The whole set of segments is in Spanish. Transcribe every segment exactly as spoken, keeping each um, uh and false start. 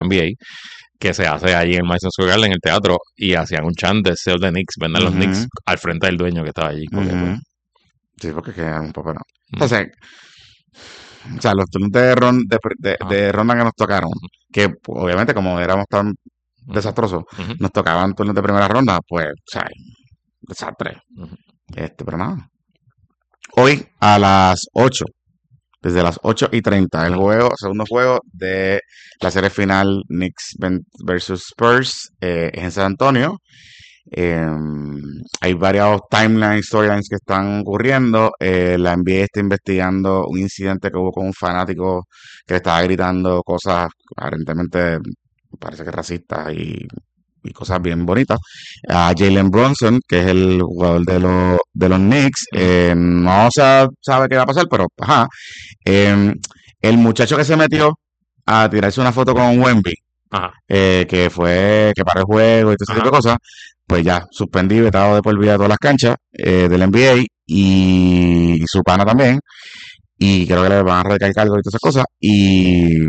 B A, que se hace allí en el Madison Square Garden, en el teatro, y hacían un chant de Sell the Knicks, vendan los Ujú. Knicks al frente del dueño que estaba allí. Porque, Ujú. pues, Sí, porque quedan un poco, ¿no? mm, Entonces, o sea, los turnos de, ron- de, de- ajá, de ronda que nos tocaron, ujú, que pues, obviamente como éramos tan ujú, desastrosos, ujú, nos tocaban turnos de primera ronda, pues, o sea, desastre. ujú. Este, pero nada. Hoy a las ocho, desde las ocho y treinta, el Ujú. juego, segundo juego de la serie final Knicks ven- versus Spurs eh, es en San Antonio. Eh, Hay varios timeline storylines que están ocurriendo. Eh, la N B A está investigando un incidente que hubo con un fanático que le estaba gritando cosas aparentemente, parece que racistas y, y cosas bien bonitas. A Jalen Brunson, que es el jugador de, los de los Knicks, Ujú. eh, no se sabe qué va a pasar, pero ajá. Eh, el muchacho que se metió a tirarse una foto con Wemby, Ajá, eh, que fue, que paró el juego y todo ese tipo ajá. de cosas, pues ya, suspendido, vetado de por vida de todas las canchas eh, del N B A y, y su pana también, y creo que le van a radicar cargo y todas esas cosas, y,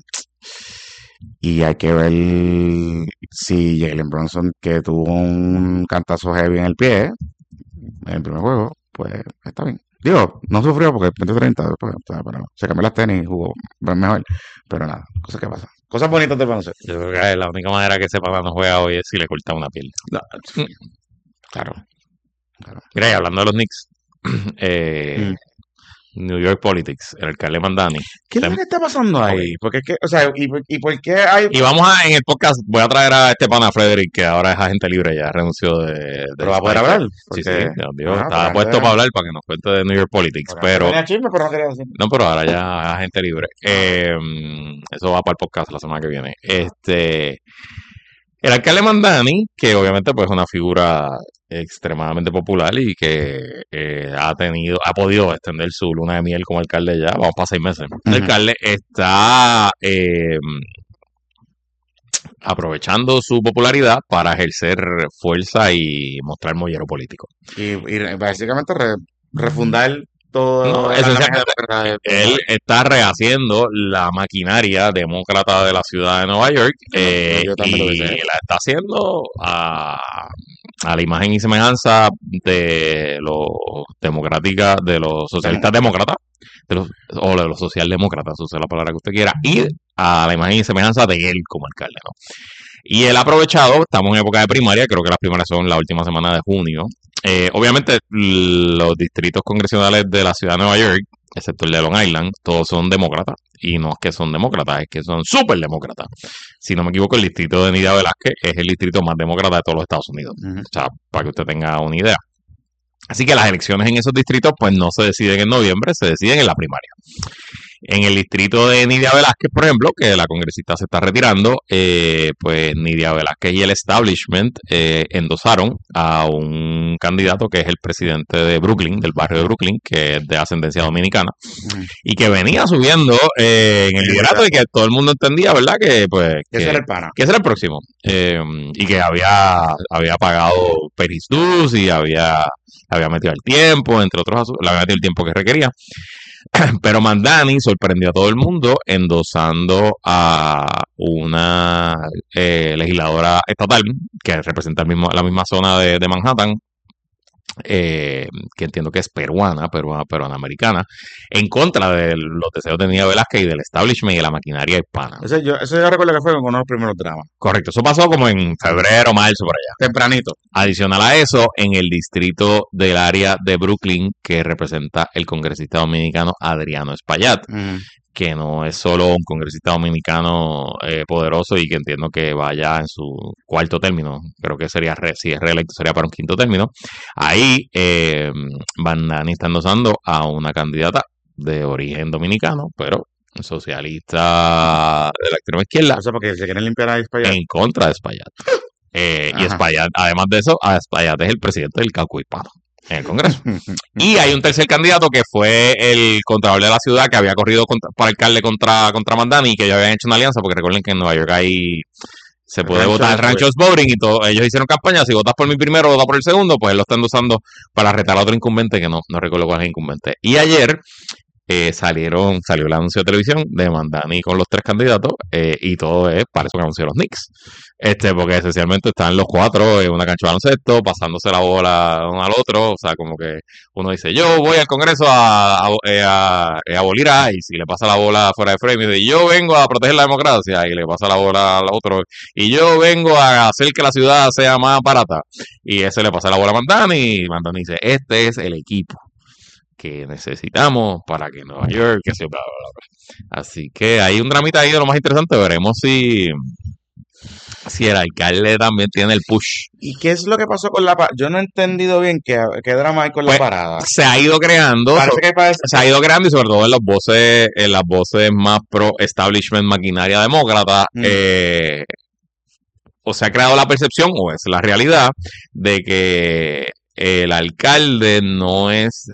y hay que ver si Jalen Brunson, que tuvo un cantazo heavy en el pie en el primer juego, pues está bien. Digo, no sufrió porque metió treinta después, o sea, pero se cambió las tenis y jugó mejor, pero nada, cosas que pasan. Cosas bonitas del baloncesto. Yo creo que la única manera que ese papá no juega hoy es si le corta una pierna. No, Mm. claro, claro. Mira, y hablando de los Knicks, eh, Mm. New York Politics, el alcalde Mandani. ¿Qué es lo Tem- que está pasando Ok. ahí? Porque es que, o sea, ¿y, y por qué hay...? Y vamos a, en el podcast, voy a traer a este pana Frederick, que ahora es agente libre, ya renunció de, de Pero va a poder Spike. hablar, Sí, sí, porque... Dios mío, Ajá, estaba porque puesto antes- para hablar, para que nos cuente de New York Politics, porque antes pero tenía chisme, pero no quería decir. no, pero ahora ya es agente libre. Eh, eso va para el podcast la semana que viene. Este, el alcalde Mandani, que obviamente pues es una figura extremadamente popular y que eh, ha tenido, ha podido extender su luna de miel como alcalde ya, vamos para seis meses. El Ujú. alcalde está eh, aprovechando su popularidad para ejercer fuerza y mostrar mollero político. Y, y básicamente re- refundar todo No, el esencialmente andamiaje de- él está rehaciendo la maquinaria demócrata de la ciudad de Nueva York eh, Yo también lo y pensé. la está haciendo a, a la imagen y semejanza de los democráticas, de los socialistas demócratas, de los, o de los socialdemócratas, use la palabra que usted quiera, y a la imagen y semejanza de él como alcalde, ¿no? Y él ha aprovechado, estamos en época de primaria, creo que las primarias son la última semana de junio. Eh, obviamente, los distritos congresionales de la ciudad de Nueva York, excepto el de Long Island, todos son demócratas. Y no es que son demócratas, es que son súper demócratas. Si no me equivoco, el distrito de Nidia Velázquez es el distrito más demócrata de todos los Estados Unidos. Ujú. O sea, para que usted tenga una idea. Así que las elecciones en esos distritos, pues no se deciden en noviembre, se deciden en la primaria. En el distrito de Nidia Velázquez, por ejemplo, que la congresista se está retirando, eh, pues Nidia Velázquez y el establishment eh, endosaron a un candidato que es el presidente de Brooklyn, del barrio de Brooklyn, que es de ascendencia dominicana, Ujú. y que venía subiendo eh, en el liderato y que todo el mundo entendía, ¿verdad? Que pues Que ese era el pana. que ese era el próximo. Eh, y que había, había pagado Peris Dus y había, había metido el tiempo, entre otros asuntos, le había metido el tiempo que requería. Pero Mandani sorprendió a todo el mundo endosando a una eh, legisladora estatal que representa el mismo, la misma zona de, de Manhattan, eh, que entiendo que es peruana, peruana, peruana americana, en contra de los deseos de Nidia Velázquez y del establishment y de la maquinaria hispana. Eso yo, eso yo recuerdo que fue uno de los primeros dramas. Correcto, eso pasó como en febrero, marzo, por allá. Tempranito. Adicional a eso, en el distrito del área de Brooklyn que representa el congresista dominicano Adriano Espaillat, Ujú. que no es solo un congresista dominicano eh, poderoso y que entiendo que vaya en su cuarto término, creo que sería, re, si es reelecto, sería para un quinto término. Ahí eh, Mandani está endosando a una candidata de origen dominicano, pero socialista de la extrema izquierda, O sea, porque se quieren limpiar ahí para allá. en contra de Espaillat. Eh, y Ajá. Espaillat, además de eso, Espaillat es el presidente del Cauca hispano en el Congreso. Y hay un tercer candidato que fue el contralor de la ciudad que había corrido contra, para alcalde contra, contra Mandani y que ellos habían hecho una alianza, porque recuerden que en Nueva York hay, se puede Rancho votar el voting. ranchos voting y todo, ellos hicieron campaña, si votas por mi primero, votas por el segundo, pues él lo está endosando para retar a otro incumbente que no, no recuerdo cuál es el incumbente. Y ayer eh, salieron, salió el anuncio de televisión de Mandani con los tres candidatos eh, y todo es para eso que anunció los Knicks. Este, porque esencialmente están los cuatro en una cancha de baloncesto, pasándose la bola uno al otro, o sea, como que uno dice, yo voy al Congreso a, a, eh, a, eh, a abolir a ICE, y le pasa la bola fuera de frame, y dice, yo vengo a proteger la democracia, y le pasa la bola al otro, y yo vengo a hacer que la ciudad sea más barata, y ese le pasa la bola a Mandani, y Mandani dice, este es el equipo que necesitamos para que Nueva York, que se bla, bla, bla. Así que hay un dramita ahí de lo más interesante. Veremos si, si el alcalde también tiene el push. ¿Y qué es lo que pasó con la parada? Yo no he entendido bien qué, qué drama hay con Pues, la parada. Se ha ido creando, Parece so- que parece- se ha ido creando y sobre todo en las voces, en las voces más pro establishment maquinaria demócrata, Mm. eh, o se ha creado la percepción, o es la realidad, de que el alcalde no es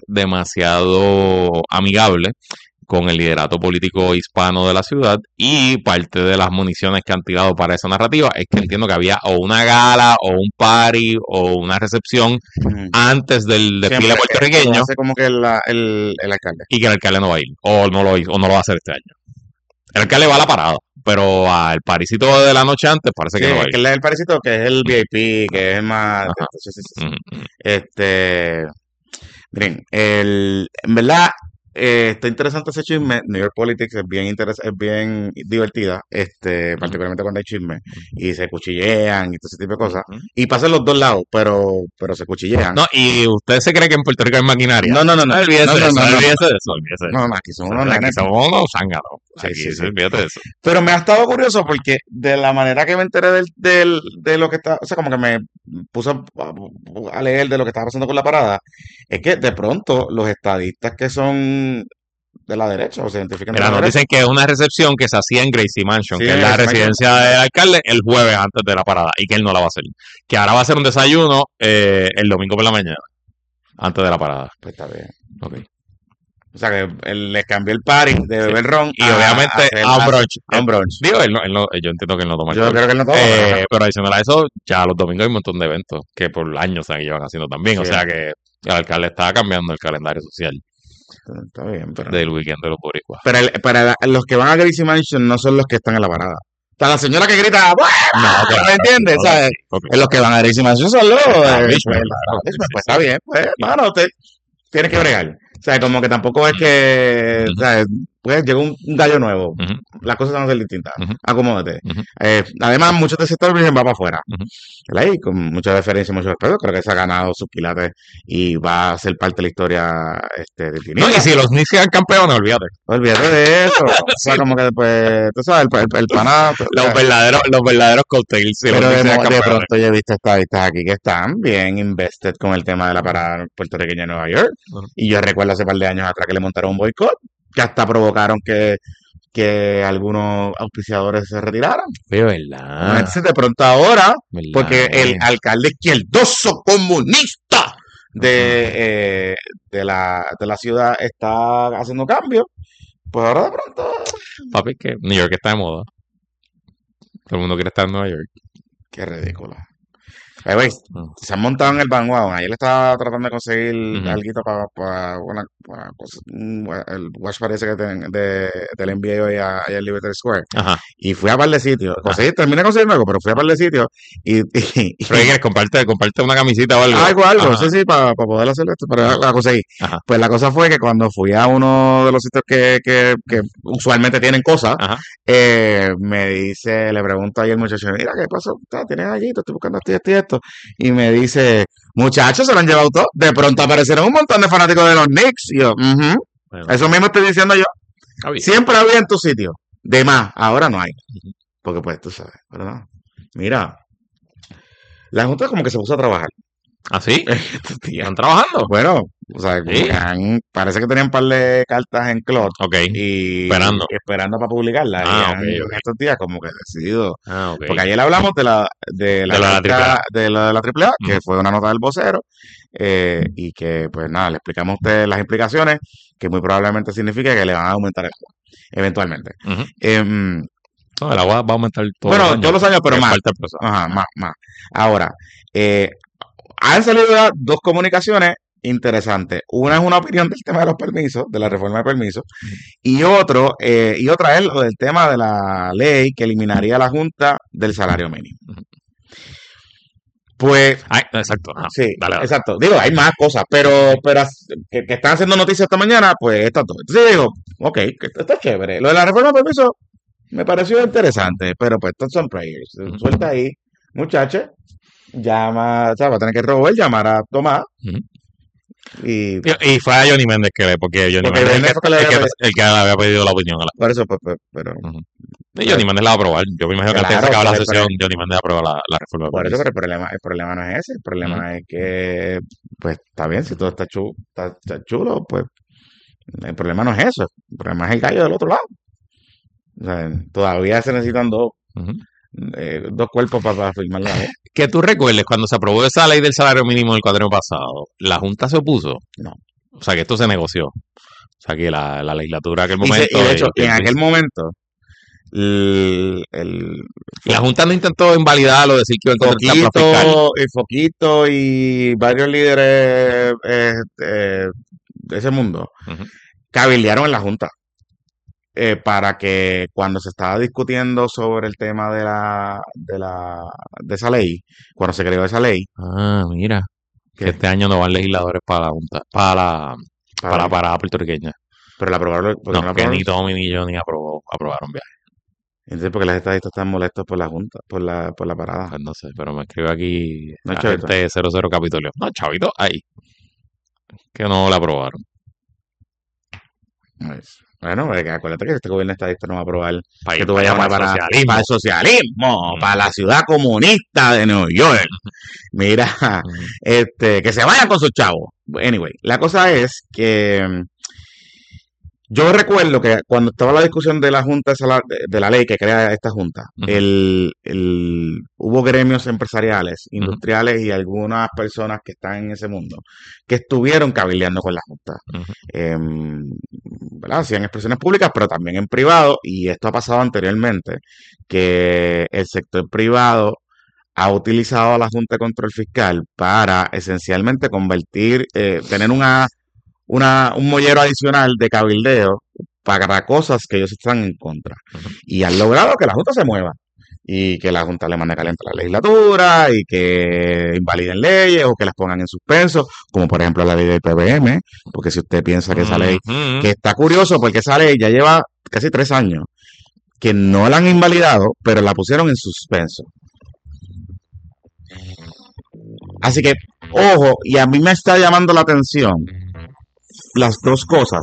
demasiado amigable con el liderato político hispano de la ciudad, y parte de las municiones que han tirado para esa narrativa es que entiendo que había o una gala o un party o una recepción Mm. antes del desfile Siempre puertorriqueño lo hace como que la- el, el alcalde. y que el alcalde no va a ir o no lo hizo, o no lo va a hacer este año. El alcalde va a la parada, pero al parisito de la noche antes parece Sí, que no va a que ir. es el parecito, que es el V I P, que es el más... Ajá. Sí, sí, sí, sí. Ujú, ujú. Este, miren, el, en verdad eh, está interesante ese chisme. New York Politics es bien interes- es bien divertida, este, particularmente cuando hay chisme y se cuchillean y todo ese tipo de cosas. Ujú. Y pasa en los dos lados, pero, pero se cuchillean. No, y usted se cree que en Puerto Rico hay maquinaria. No, no, no, no. Olvídese No, de no, eso, no, no, olvídese de eso, olvídese de No, eso. no, aquí somos unos Aquí nenes. somos unos zánganos. Sí, Aquí, sí, sí. olvídate de eso. Pero me ha estado curioso porque de la manera que me enteré del, del- de lo que está, o sea, como que me puse a, a leer de lo que estaba pasando con la parada, es que de pronto los estadistas que son de la derecha o se identifican de Mira, la nos derecha, dicen que es una recepción que se hacía en Gracie Mansion, Sí, que es en la Gracie residencia Mansion. del alcalde, el jueves antes de la parada, y que él no la va a hacer. Que ahora va a hacer un desayuno eh, el domingo por la mañana, antes de la parada. pues está bien. Ok. O sea, que él les cambió el party de beber ron Y a- obviamente hacer- a un brunch. a un brunch. Digo, él no, él no- yo entiendo que él no toma Yo alcohol. creo que él no toma, Eh, pero- pero adicional a eso, ya los domingos hay un montón de eventos que por años se llevan haciendo también. O Sí. sea que el alcalde está cambiando el calendario social Está bien, pero... del weekend de los boricuas. Pero el- para la- los que van a Gracie Mansion no son los que están en la parada. Está la señora que grita, ¡buah! No, ¿Me claro, entiendes? ok, ¿Sabes? ok. Es los que van a Gracie Mansion son los... Ah, eh, Richmond, pues, claro, pues, sí, pues sí, está sí. bien, pues, mano, usted tiene que bregar. O sea, como que tampoco es que... Ujú. ¿sabes? Pues llegó un, un gallo nuevo. Ujú, Las cosas van a ser distintas. Ujú. Acomódate. ujú, Eh, además, muchos de ese sector dicen va para afuera. Ujú. ¿Verdad? Y con mucha deferencia y mucho respeto, creo que se ha ganado sus quilates y va a ser parte de la historia este, definida. No, y si los Knicks quedan campeones, olvídate. Olvídate de eso. O sea, como que después, tú sabes, el, el, el pana... Los verdaderos, los verdaderos cocktails. Si los Pero de, Knicks quedan mo- de campeones. pronto yo he visto estadistas aquí que están bien invested con el tema de la parada puertorriqueña en Nueva York. Ujú. Y yo recuerdo hace par de años atrás que le montaron un boicot, que hasta provocaron que, que algunos auspiciadores se retiraran. De verdad. Entonces, de pronto ahora, verdad. porque el alcalde izquierdoso comunista de, eh, de, la, de la ciudad está haciendo cambios, pues ahora de pronto... Papi, que New York está de moda. Todo el mundo quiere estar en Nueva York. Qué ridículo. Eh, güey, Mm. se han montado en el bandwagon. Ayer le estaba tratando de conseguir Ujú. alguito para una, una cosa, un wa- el watch parece que ten- de, del N B A hoy a- allá en Liberty Square. Ajá. Y fui a par de sitios. Conseguí, terminé consiguiendo algo, pero fui a par de sitios. Y, y, y- Pero ¿qué quieres? Comparte, comparte una camisita o algo. algo, algo, Ajá. sí, sí, para poder hacer esto, pero la, la conseguí. Ajá. Pues la cosa fue que cuando fui a uno de los sitios que, que, que usualmente tienen cosas, Ajá. eh, me dice, le pregunto ahí al muchacho, mira, ¿qué pasó? Ah, ¿tienes allí? Te estoy buscando esto y esto y esto. Y me dice, muchachos, se lo han llevado todo. De pronto aparecieron un montón de fanáticos de los Knicks. Y yo, "Ujú". Bueno, Eso mismo estoy diciendo yo. está bien. Siempre había en tu sitio. De más, ahora no hay. Ujú. Porque pues tú sabes, ¿verdad? Mira, la Junta como que se puso a trabajar. ¿Ah, sí? Estos días. ¿Están trabajando? Bueno, o sea, como Sí. que han- parece que tenían un par de cartas en Clot Ok. y Esperando. esperando para publicarlas. Ah, y han, ok, ok. estos días como que decidido. Ah, ok. Porque ayer hablamos de la de la, De lo de la nota- triple A. de lo de la triple A, que Ujú. fue una nota del vocero, eh, y que pues nada, le explicamos a ustedes las implicaciones, que muy probablemente significa que le van a aumentar el agua, eventualmente. Ujú. Em, No, el agua va a aumentar todos bueno, los años. todos los años, pero porque más. falta el proceso. Ajá, más, más. Ahora, eh, han salido ya dos comunicaciones interesantes. Una es una opinión del tema de los permisos, de la reforma de permisos, y otro, eh, y otra es lo del tema de la ley que eliminaría la Junta del salario mínimo. Pues, Ay, exacto. Ajá. sí, Dale, dale. exacto. Digo, hay más cosas, pero, pero as- que, que están haciendo noticias esta mañana, pues estas dos. Entonces digo, ok, que esto está chévere. Lo de la reforma de permisos me pareció interesante, pero pues estos son prayers. Ujú. Suelta ahí, muchacha, llama, o sea, va a tener que Robert llamar a Tomás Ujú. y Y, y fue a Johnny Méndez que le, porque Johnny Porque Méndez es el Méndez que, fue que le el, que, había el que le había pedido la opinión a la. por eso, pues, pues, pero, Ujú. Y Johnny Méndez la va a aprobar. Yo me imagino que antes de claro, que acabe la pero, sesión, pero- Johnny Méndez aprueba la, la reforma de por eso, permiso. pero el problema, el problema no es ese, el problema es que, pues, está bien, si todo está chulo, está, está chulo, pues, el problema no es eso, el problema es el gallo del otro lado. O sea, todavía se necesitan dos, Ujú. eh, dos cuerpos para, para firmar la ley. Que tú recuerdes, cuando se aprobó esa ley del salario mínimo del cuatrienio pasado, ¿la Junta se opuso? No. O sea, que esto se negoció. O sea, que la, la legislatura en aquel Y, se- momento... y de hecho, y- en aquel momento, el, el la Junta no intentó invalidarlo, decir que iba en contra del plan fiscal. Foquito, y Foquito y varios líderes eh, eh, de ese mundo Ujú. cabildearon en la Junta eh, para que cuando se estaba discutiendo sobre el tema de la de la de esa ley, cuando se creó esa ley, Ah, mira. Que que este año no van legisladores para la Junta, para la, para la para- parada puertorriqueña. pero la aprobaron, porque No, no la que aprobaron. ni Tommy ni yo ni aprobó, aprobaron viaje. Entonces, porque los estadistas están molestos por la Junta, por la por la parada. Pues no sé, pero me escribe aquí No, chavito. agente cero cero Capitolio. No, chavito, ahí. Que no la aprobaron. Pues, bueno, porque acuérdate que este gobierno estadista no va a aprobar Para que tú vayas para a para, el socialismo. para el socialismo, Mm. para la ciudad comunista de Nueva York. Mira, Ujú. este, que se vayan con sus chavos. Anyway, la cosa es que mm, yo recuerdo que cuando estaba la discusión de la junta de, sala- de- de la ley que crea esta junta, Ujú. el, el- hubo gremios empresariales, industriales y algunas personas que están en ese mundo que estuvieron cabildeando con la junta. Ujú. Em, ¿verdad? Hacían expresiones públicas, pero también en privado, y esto ha pasado anteriormente, que el sector privado ha utilizado a la Junta de Control Fiscal para esencialmente convertir, eh, tener una, una, un mollero adicional de cabildeo para cosas que ellos están en contra. Ujú. Y han logrado que la Junta se mueva y que la Junta le mande caliente a la legislatura y que invaliden leyes o que las pongan en suspenso, como por ejemplo la ley del P B M, porque si usted piensa que esa ley, Ujú. que está curioso porque esa ley ya lleva casi tres años, que no la han invalidado, pero la pusieron en suspenso. Así que, ojo, y a mí me está llamando la atención las dos cosas,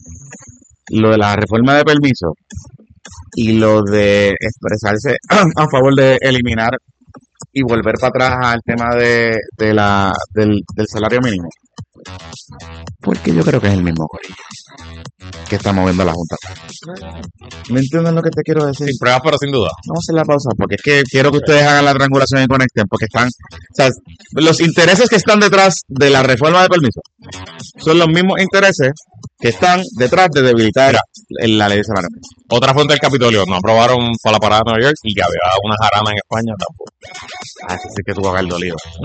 lo de la reforma de permiso y lo de expresarse a favor de eliminar y volver para atrás al tema de, de la, del, del salario mínimo. Porque yo creo que es el mismo corillo que está moviendo la Junta. ¿Me entienden lo que te quiero decir? Sin pruebas, pero sin duda. Vamos a hacer la pausa porque es que quiero que ustedes hagan la triangulación y conecten porque están, o sea, los intereses que están detrás de la reforma de permiso son los mismos intereses que están detrás de debilitar en la ley de salario mínimo. Otra fuente del Capitolio, no aprobaron para la parada de Nueva York y que había una jarana en España tampoco. Así que tú vas a ver dolido. ¿Mm?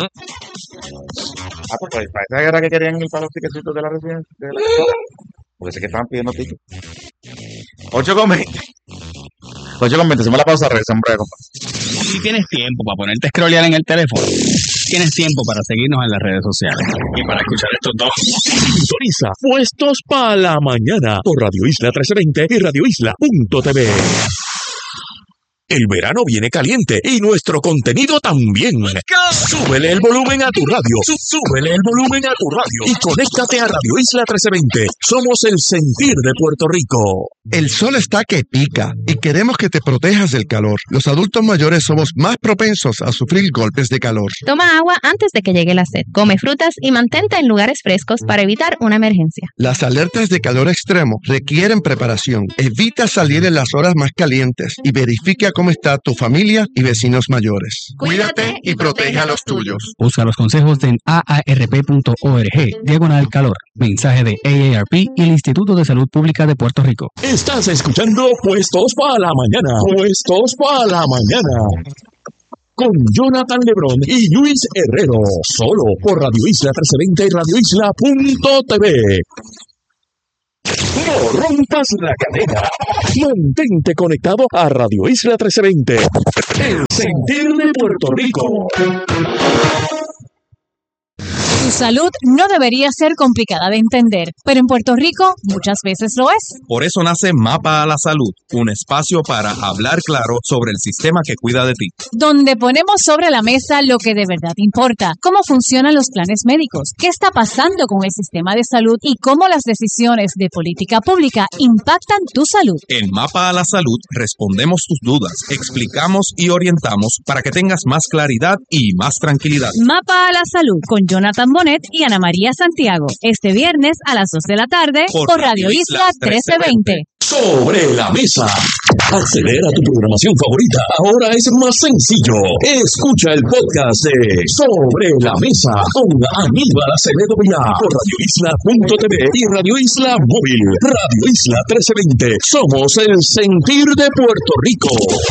Ah, porque parece que era que querían ir para los tiquecitos de la residencia. de la escuela. Porque sé que estaban pidiendo tickets. ocho con veinte. ocho con veinte, hacemos la pausa, regresamos breve, compadre. Si tienes tiempo para ponerte a scrollear en el teléfono, tienes tiempo para seguirnos en las redes sociales y para escuchar estos dos. Sintoniza Puestos para la Mañana por Radio Isla trece veinte y Radio Isla punto t v. El verano viene caliente y nuestro contenido también. Súbele el volumen a tu radio. Sú- Súbele el volumen a tu radio y conéctate a Radio Isla trece veinte. Somos el sentir de Puerto Rico. El sol está que pica y queremos que te protejas del calor. Los adultos mayores somos más propensos a sufrir golpes de calor. Toma agua antes de que llegue la sed. Come frutas y mantente en lugares frescos para evitar una emergencia. Las alertas de calor extremo requieren preparación. Evita salir en las horas más calientes y verifica cómo está tu familia y vecinos mayores. Cuídate y protege a los tuyos. Usa los consejos de a a r p punto org, diagonal calor. Mensaje de A A R P y el Instituto de Salud Pública de Puerto Rico. Estás escuchando Puestos para la Mañana. Puestos para la Mañana. con Jonathan Lebrón y Luis Herrero, solo por Radio Isla trescientos veinte y radio isla punto t v. No rompas la cadena. Mantente conectado a Radio Isla trescientos veinte, el sentir de Puerto Rico. Tu salud no debería ser complicada de entender, pero en Puerto Rico muchas veces lo es. Por eso nace Mapa a la Salud, un espacio para hablar claro sobre el sistema que cuida de ti. Donde ponemos sobre la mesa lo que de verdad importa, cómo funcionan los planes médicos, qué está pasando con el sistema de salud y cómo las decisiones de política pública impactan tu salud. En Mapa a la Salud respondemos tus dudas, explicamos y orientamos para que tengas más claridad y más tranquilidad. Mapa a la Salud con Jonathan Bonet y Ana María Santiago, este viernes a las dos de la tarde por, por Radio Isla trece veinte. Sobre la mesa. Acceder a tu programación favorita ahora es más sencillo. Escucha el podcast de Sobre la Mesa con Aníbal Acevedo Vilá por radio isla punto t v y Radio Isla Móvil. Radio Isla trece veinte. Somos el sentir de Puerto Rico.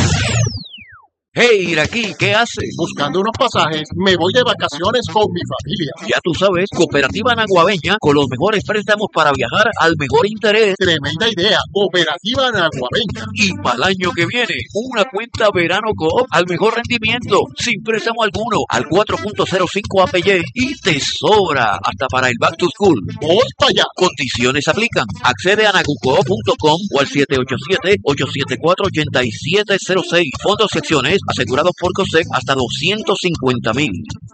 Hey, Iraquí, ¿qué haces? Buscando unos pasajes, me voy de vacaciones con mi familia. Ya tú sabes, Cooperativa Naguabeña, con los mejores préstamos para viajar al mejor interés. Tremenda idea, Cooperativa Naguabeña. Y para el año que viene, una cuenta Verano Coop al mejor rendimiento, sin préstamo alguno, al cuatro punto cero cinco A P Y y te sobra hasta para el Back to School. ¡Voy para allá! Condiciones aplican. Accede a nagucoop punto com o al siete ocho siete, ocho siete cuatro, ocho siete cero seis. Fondos secciones asegurados por COSEC hasta doscientos cincuenta mil.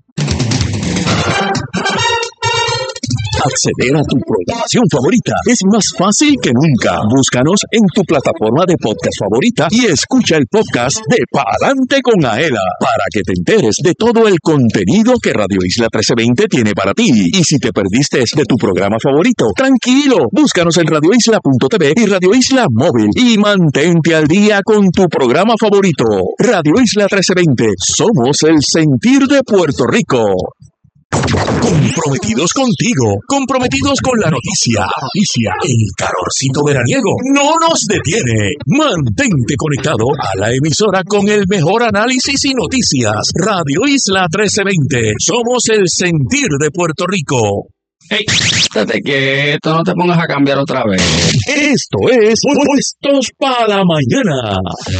Acceder a tu programación favorita es más fácil que nunca. Búscanos en tu plataforma de podcast favorita y escucha el podcast de Pa'lante con Aela para que te enteres de todo el contenido que Radio Isla trece veinte tiene para ti. Y si te perdiste de tu programa favorito, tranquilo, búscanos en radio isla punto t v y Radio Isla Móvil y mantente al día con tu programa favorito. Radio Isla trece veinte, somos el sentir de Puerto Rico. Comprometidos contigo, comprometidos con la noticia. La noticia, el calorcito veraniego no nos detiene. Mantente conectado a la emisora con el mejor análisis y noticias. Radio Isla trece veinte, somos el sentir de Puerto Rico. Hey, estate quieto, no te pongas a cambiar otra vez. Esto es Puestos para la Mañana.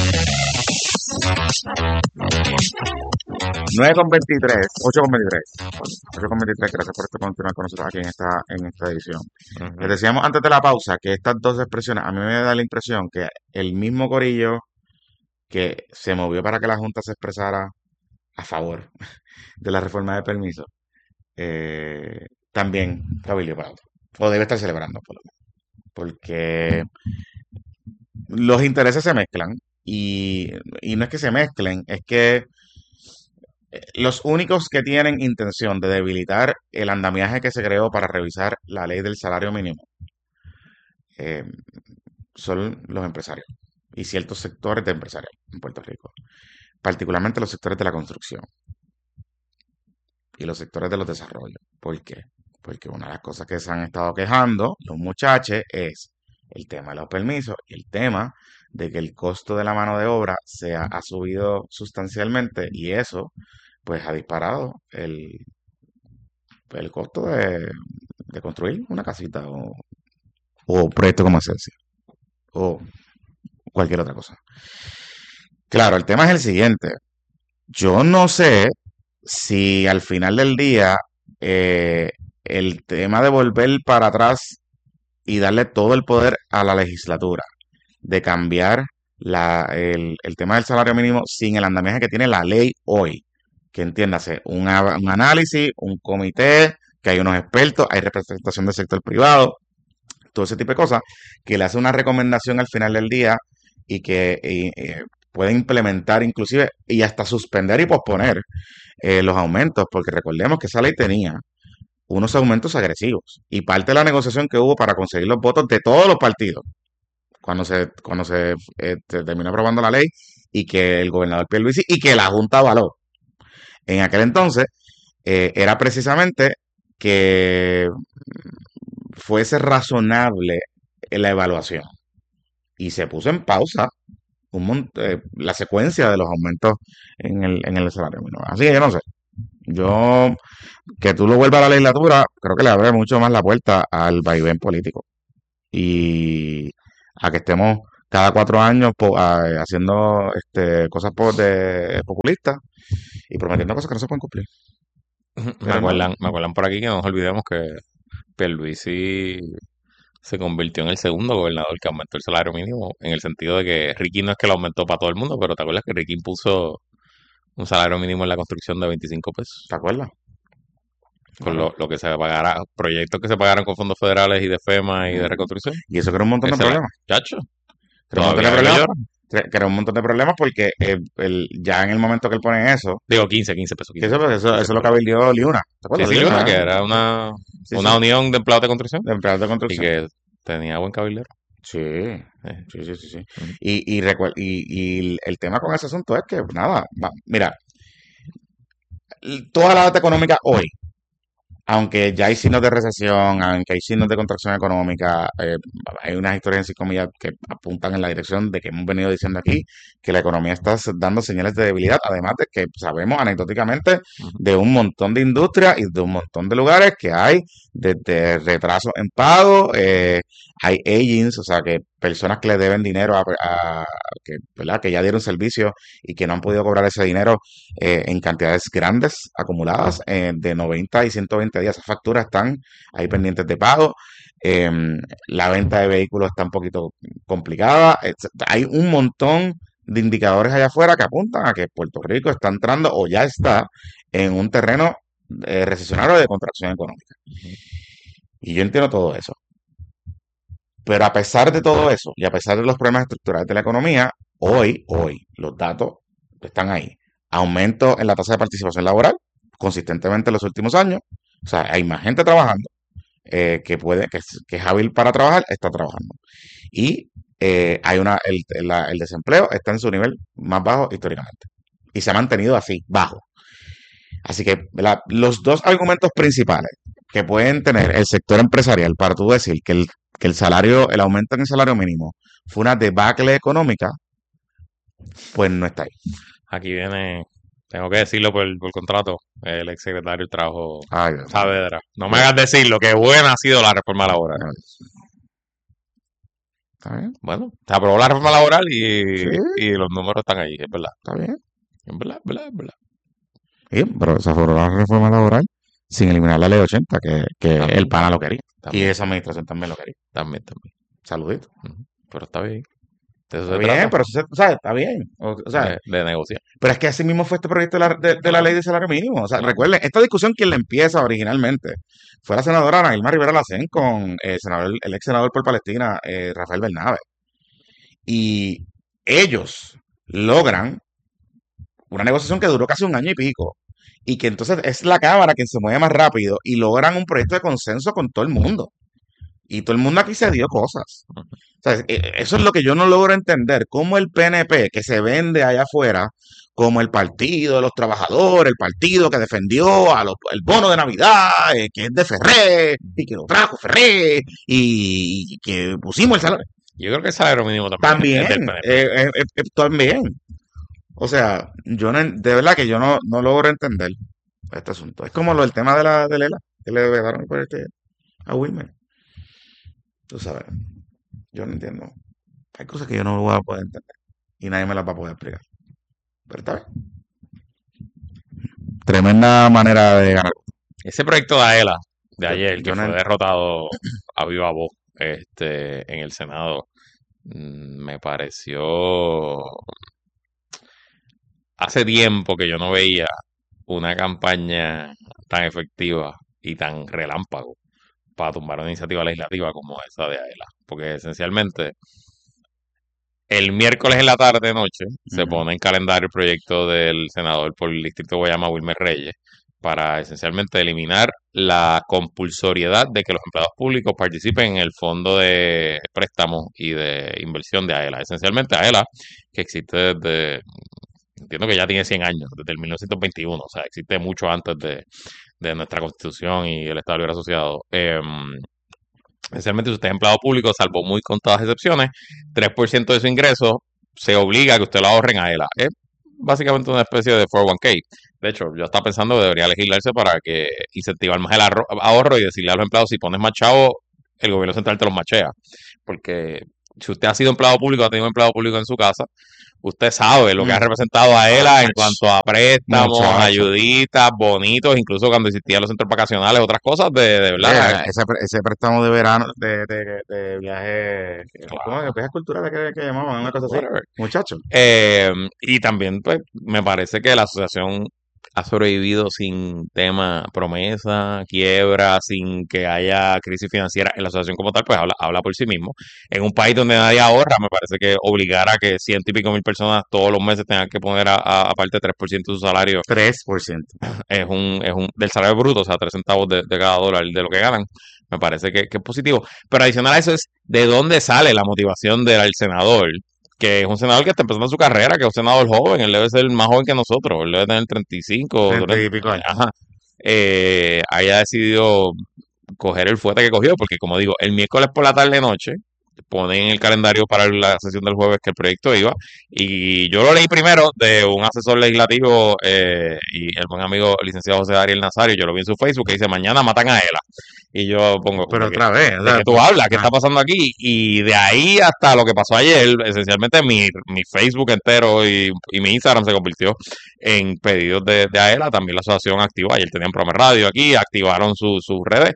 nueve con veintitrés, ocho con veintitrés. ocho con veintitrés, gracias por continuar con nosotros aquí en esta, en esta edición. Uh-huh. Les decíamos antes de la pausa que estas dos expresiones, a mí me da la impresión que el mismo corillo que se movió para que la Junta se expresara a favor de la reforma de permiso, eh, también cabildeó para otro. O debe estar celebrando, por lo menos. Porque los intereses se mezclan. Y, y no es que se mezclen, es que los únicos que tienen intención de debilitar el andamiaje que se creó para revisar la ley del salario mínimo eh, son los empresarios y ciertos sectores de empresarios en Puerto Rico, particularmente los sectores de la construcción y los sectores de los desarrollos. ¿Por qué? Porque una de las cosas que se han estado quejando los muchachos es el tema de los permisos y el tema de que el costo de la mano de obra se ha, ha subido sustancialmente y eso pues ha disparado el, el costo de, de construir una casita o, o proyecto como esencia o cualquier otra cosa. Claro, el tema es el siguiente. Yo no sé si al final del día eh, el tema de volver para atrás y darle todo el poder a la legislatura de cambiar la, el, el tema del salario mínimo sin el andamiaje que tiene la ley hoy. Que entiéndase, un, un análisis, un comité, que hay unos expertos, hay representación del sector privado, todo ese tipo de cosas, que le hace una recomendación al final del día y que y, y puede implementar inclusive y hasta suspender y posponer eh, los aumentos, porque recordemos que esa ley tenía unos aumentos agresivos y parte de la negociación que hubo para conseguir los votos de todos los partidos cuando se cuando se, eh, se terminó aprobando la ley y que el gobernador Pierluisi y que la Junta avaló. En aquel entonces eh, era precisamente que fuese razonable la evaluación y se puso en pausa un mon- eh, la secuencia de los aumentos en el, en el salario mínimo. Así que yo no sé. Yo, que tú lo vuelvas a la legislatura, creo que le abre mucho más la puerta al vaivén político. Y a que estemos cada cuatro años po- a- haciendo este, cosas po- de, populistas y prometiendo cosas que no se pueden cumplir. Me Pero acuerdan, me acuerdan por aquí que no nos olvidemos que Pierluisi se convirtió en el segundo gobernador que aumentó el salario mínimo, en el sentido de que Ricky no es que lo aumentó para todo el mundo, pero ¿te acuerdas que Ricky impuso un salario mínimo en la construcción de veinticinco pesos? ¿Te acuerdas? Con Claro. lo, lo que se pagará, proyectos que se pagaron con fondos federales y de FEMA y de reconstrucción. Y eso crea un montón de Ese la- problemas. Chacho, Crea un montón de todavía problemas. lloran. Cre- Crea un montón de problemas porque eh, el- ya en el momento que él pone eso, Digo, quince, quince pesos. que quince eso, pesos, eso, quince eso lo pesos. cabildeó Liuna. ¿Te Sí, acuerdas? sí, Liuna, Liuna, que ¿eh? era una, Sí, una sí, unión de empleados de construcción de empleados de y construcción. que tenía buen cabildero. Sí, Eh, sí, sí, sí, sí. Ujú. Y, y, recuer- y, y el tema con ese asunto es que, nada, va- mira, l- toda la data económica hoy, aunque ya hay signos de recesión, aunque hay signos de contracción económica, eh, hay unas historias en cinco millas que apuntan en la dirección de que hemos venido diciendo aquí, que la economía está s- dando señales de debilidad, además de que sabemos anecdóticamente Ujú. de un montón de industrias y de un montón de lugares que hay desde retraso en pago, eh, hay agents, o sea, que personas que le deben dinero a, a- que, ¿verdad? Que ya dieron servicio y que no han podido cobrar ese dinero eh, en cantidades grandes acumuladas eh, de noventa y ciento veinte días. Esas facturas están ahí pendientes de pago. Em, la venta de vehículos está un poquito complicada. Etc- Hay un montón de indicadores allá afuera que apuntan a que Puerto Rico está entrando o ya está en un terreno eh, recesionario de contracción económica. Y yo entiendo todo eso. Pero a pesar de todo eso y a pesar de los problemas estructurales de la economía, hoy, hoy, los datos están ahí. Aumento en la tasa de participación laboral consistentemente en los últimos años. O sea, hay más gente trabajando eh, que puede, que es, que es hábil para trabajar, está trabajando. Y eh, hay una, el, la- el desempleo está en su nivel más bajo históricamente. Y se ha mantenido así, bajo. Así que ¿verdad? Los dos argumentos principales que pueden tener el sector empresarial para tú decir que el, que el salario, el aumento en el salario mínimo fue una debacle económica, pues no está ahí. Aquí viene, tengo que decirlo por, por contrato, el exsecretario del Trabajo Ay, Dios mío. Saavedra. No me hagas decirlo, que buena ha sido la reforma laboral. Ay, Dios mío. ¿Está bien? Bueno, se aprobó la reforma laboral y, Sí, y los números están ahí, es verdad. está bien. Es verdad, es verdad, es verdad. Sí, pero se aprobó la reforma laboral sin eliminar la ley ochenta, que, que También, el PANA lo quería. Y también, esa administración también lo quería. también, también. Saludito. Ujú. Pero está bien. De eso Está se bien, trata, pero eso se- o sea, está bien. O, o sea, de, de negociar. pero es que así mismo fue este proyecto de la, de, de la ley de salario mínimo. O sea, Claro. recuerden, esta discusión quien la empieza originalmente fue la senadora Ana Irma Rivera Lacén con el senador, el ex senador por Palestina, eh, Rafael Bernabe. Y ellos logran una negociación que duró casi un año y pico. Y que entonces es la Cámara quien se mueve más rápido y logran un proyecto de consenso con todo el mundo. Y todo el mundo aquí se dio cosas. Ujú. O sea, e- eso es lo que yo no logro entender. Cómo el P N P, que se vende allá afuera como el partido de los trabajadores, el partido que defendió a los- el bono de Navidad, eh, que es de Ferré, y que lo trajo Ferré, y, y que pusimos el salario. Yo creo que el salario mínimo también es del También, P N P. eh, eh, eh, también. O sea, yo no, en- de verdad que yo no, no logro entender este asunto. Es como lo del tema de la de Lela, que le daron por este a Wilmer. Tú sabes, yo no entiendo. Hay cosas que yo no voy a poder entender y nadie me las va a poder explicar. Pero está bien. Tremenda manera de ganar. Ese proyecto de AELA de Yo, ayer, que yo no fue ent- derrotado a viva voz este, en el Senado, mm, me pareció... Hace tiempo que yo no veía una campaña tan efectiva y tan relámpago para tumbar una iniciativa legislativa como esa de AELA. Porque esencialmente el miércoles en la tarde noche se Ujú. pone en calendario el proyecto del senador por el distrito de Guayama, Wilmer Reyes, para esencialmente eliminar la compulsoriedad de que los empleados públicos participen en el fondo de préstamos y de inversión de AELA. Esencialmente AELA, que existe desde, entiendo que ya tiene cien años, desde el mil novecientos veintiuno, o sea, existe mucho antes de, de nuestra constitución y el Estado Libre Asociado. Em, Esencialmente, si usted es empleado público, salvo muy contadas excepciones, tres por ciento de su ingreso se obliga a que usted lo ahorre en A E L A. Es básicamente una especie de cuatro oh uno K. De hecho, yo estaba pensando que debería legislarse para que incentivar más el ahorro, ahorro y decirle a los empleados, si pones más chavo, el gobierno central te los machea. Porque si usted ha sido empleado público, ha tenido un empleado público en su casa, usted sabe lo que ha representado a él en cuanto a préstamos, Muchacho. ayuditas, bonitos, incluso cuando existían los centros vacacionales, otras cosas de, de verdad. Eh, ese, pre- ese préstamo de verano, de, de, de viaje, ¿cómo es? Viajes culturales que, que llamaban, una cosa así. Whatever. Muchacho. Eh, y también, pues, me parece que la asociación ha sobrevivido sin tema promesa, quiebra, sin que haya crisis financiera. En la asociación como tal, pues habla, habla por sí mismo. En un país donde nadie ahorra, me parece que obligar a que ciento y pico mil personas todos los meses tengan que poner a, a- aparte tres por ciento de su salario tres por ciento. es un, es un del salario bruto, o sea, tres centavos de, de cada dólar de lo que ganan. Me parece que, que es positivo. Pero adicional a eso es de dónde sale la motivación del senador, que es un senador que está empezando su carrera, que es un senador joven, él debe ser más joven que nosotros, él debe tener treinta y cinco, treinta y treinta, pico años. ajá, eh, haya decidido coger el fuete que cogió, porque como digo, el miércoles por la tarde noche ponen en el calendario para la sesión del jueves que el proyecto iba, y yo lo leí primero de un asesor legislativo eh, y el buen amigo el licenciado José Ariel Nazario, yo lo vi en su Facebook, que dice, mañana matan a Ela, y yo pongo, Pero ¿de qué- otra vez, o ¿de sea, qué tú hablas? ¿Qué ah. está pasando aquí? Y de ahí hasta lo que pasó ayer, esencialmente mi, mi Facebook entero y, y mi Instagram se convirtió en pedidos de, de A E L A. También la asociación activó, ayer tenían programa de radio aquí, activaron su- sus redes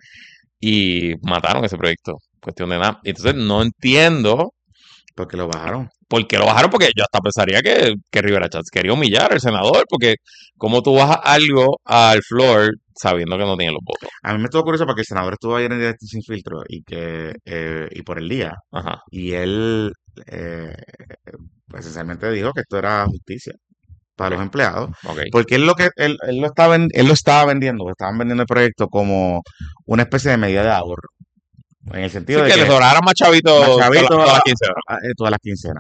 y mataron ese proyecto. Cuestión de nada. Entonces no entiendo Porque lo bajaron. por qué lo bajaron, porque yo hasta pensaría que, que Rivera Chats quería humillar al senador, porque como tú bajas algo al floor sabiendo que no tiene los votos. A mí me estuvo curioso porque el senador estuvo ayer en directo sin filtro y que eh, y por el día. Ajá. Y él eh, pues, esencialmente dijo que esto era justicia para los empleados. Ok. Porque él lo que él, él lo estaba ven- él lo estaba vendiendo, estaban vendiendo el proyecto como una especie de medida de ahorro. En el Sí, sentido de que que le sobraran más chavitos más todas las- chavitos todas las a- quincenas. a- eh, todas las quincenas.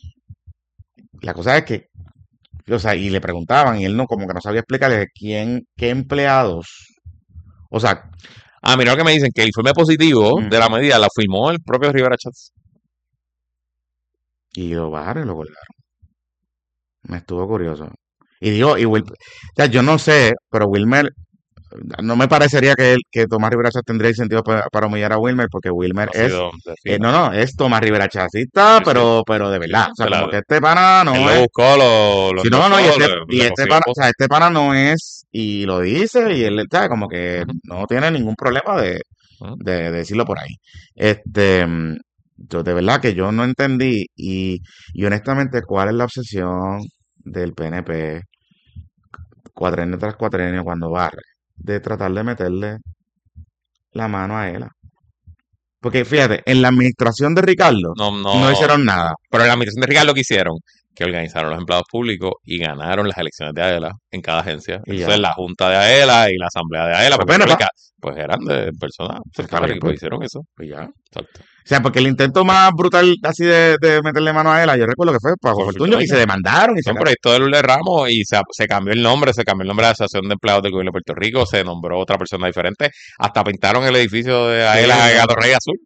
La cosa es que, o sea, y le preguntaban y él no, como que no sabía explicarle quién, qué empleados, o sea, Ah, mira lo que me dicen, que el informe positivo Mm. de la medida la firmó el propio Rivera Chats. y lo bajaron y lo colgaron. Me estuvo curioso. Y digo, y Wil- o sea, yo no sé, pero Wilmer, no me parecería que él, que Tomás Rivera Chats tendría incentivo para, para humillar a Wilmer, porque Wilmer Ha es, sido de eh, fino. no, no, es Tomás Rivera Chatsista, Sí, pero, pero de verdad. O sea, de la- como que este pana no Él lo es. buscó, lo, lo Sí, no, no, y endorsó, este, le- y le este consiguió pana, o cosas. sea, este pana no es, y lo dice, y él está como que Ujú. no tiene ningún problema de, Ujú. de, de decirlo por ahí. Este, mm, yo de verdad que yo no entendí, y, y honestamente, ¿cuál es la obsesión del P N P cuatrenio tras cuatrenio cuando barre? De tratar de meterle la mano a él. Porque fíjate, en la administración de Ricardo No, no, no, hicieron nada. pero en la administración de Ricardo lo que hicieron, que organizaron los empleados públicos y ganaron las elecciones de A E L A en cada agencia. Y Entonces ya. la junta de A E L A y la asamblea de A E L A, Pues porque bueno, creo que, pues eran de personas Está cercanas bien, y pues. pues hicieron eso. Pues ya. Exacto. O sea, porque el intento más brutal así de, de meterle mano a él, yo recuerdo que fue para Fue Fortunio y Fortunio. se demandaron y se Fue un proyecto de Lourdes Ramos y se, se cambió el nombre, se cambió el nombre de la Asociación de Empleados del Gobierno de Puerto Rico, se nombró otra persona diferente, hasta pintaron el edificio de A E L A Sí, a Gato Rey Azul.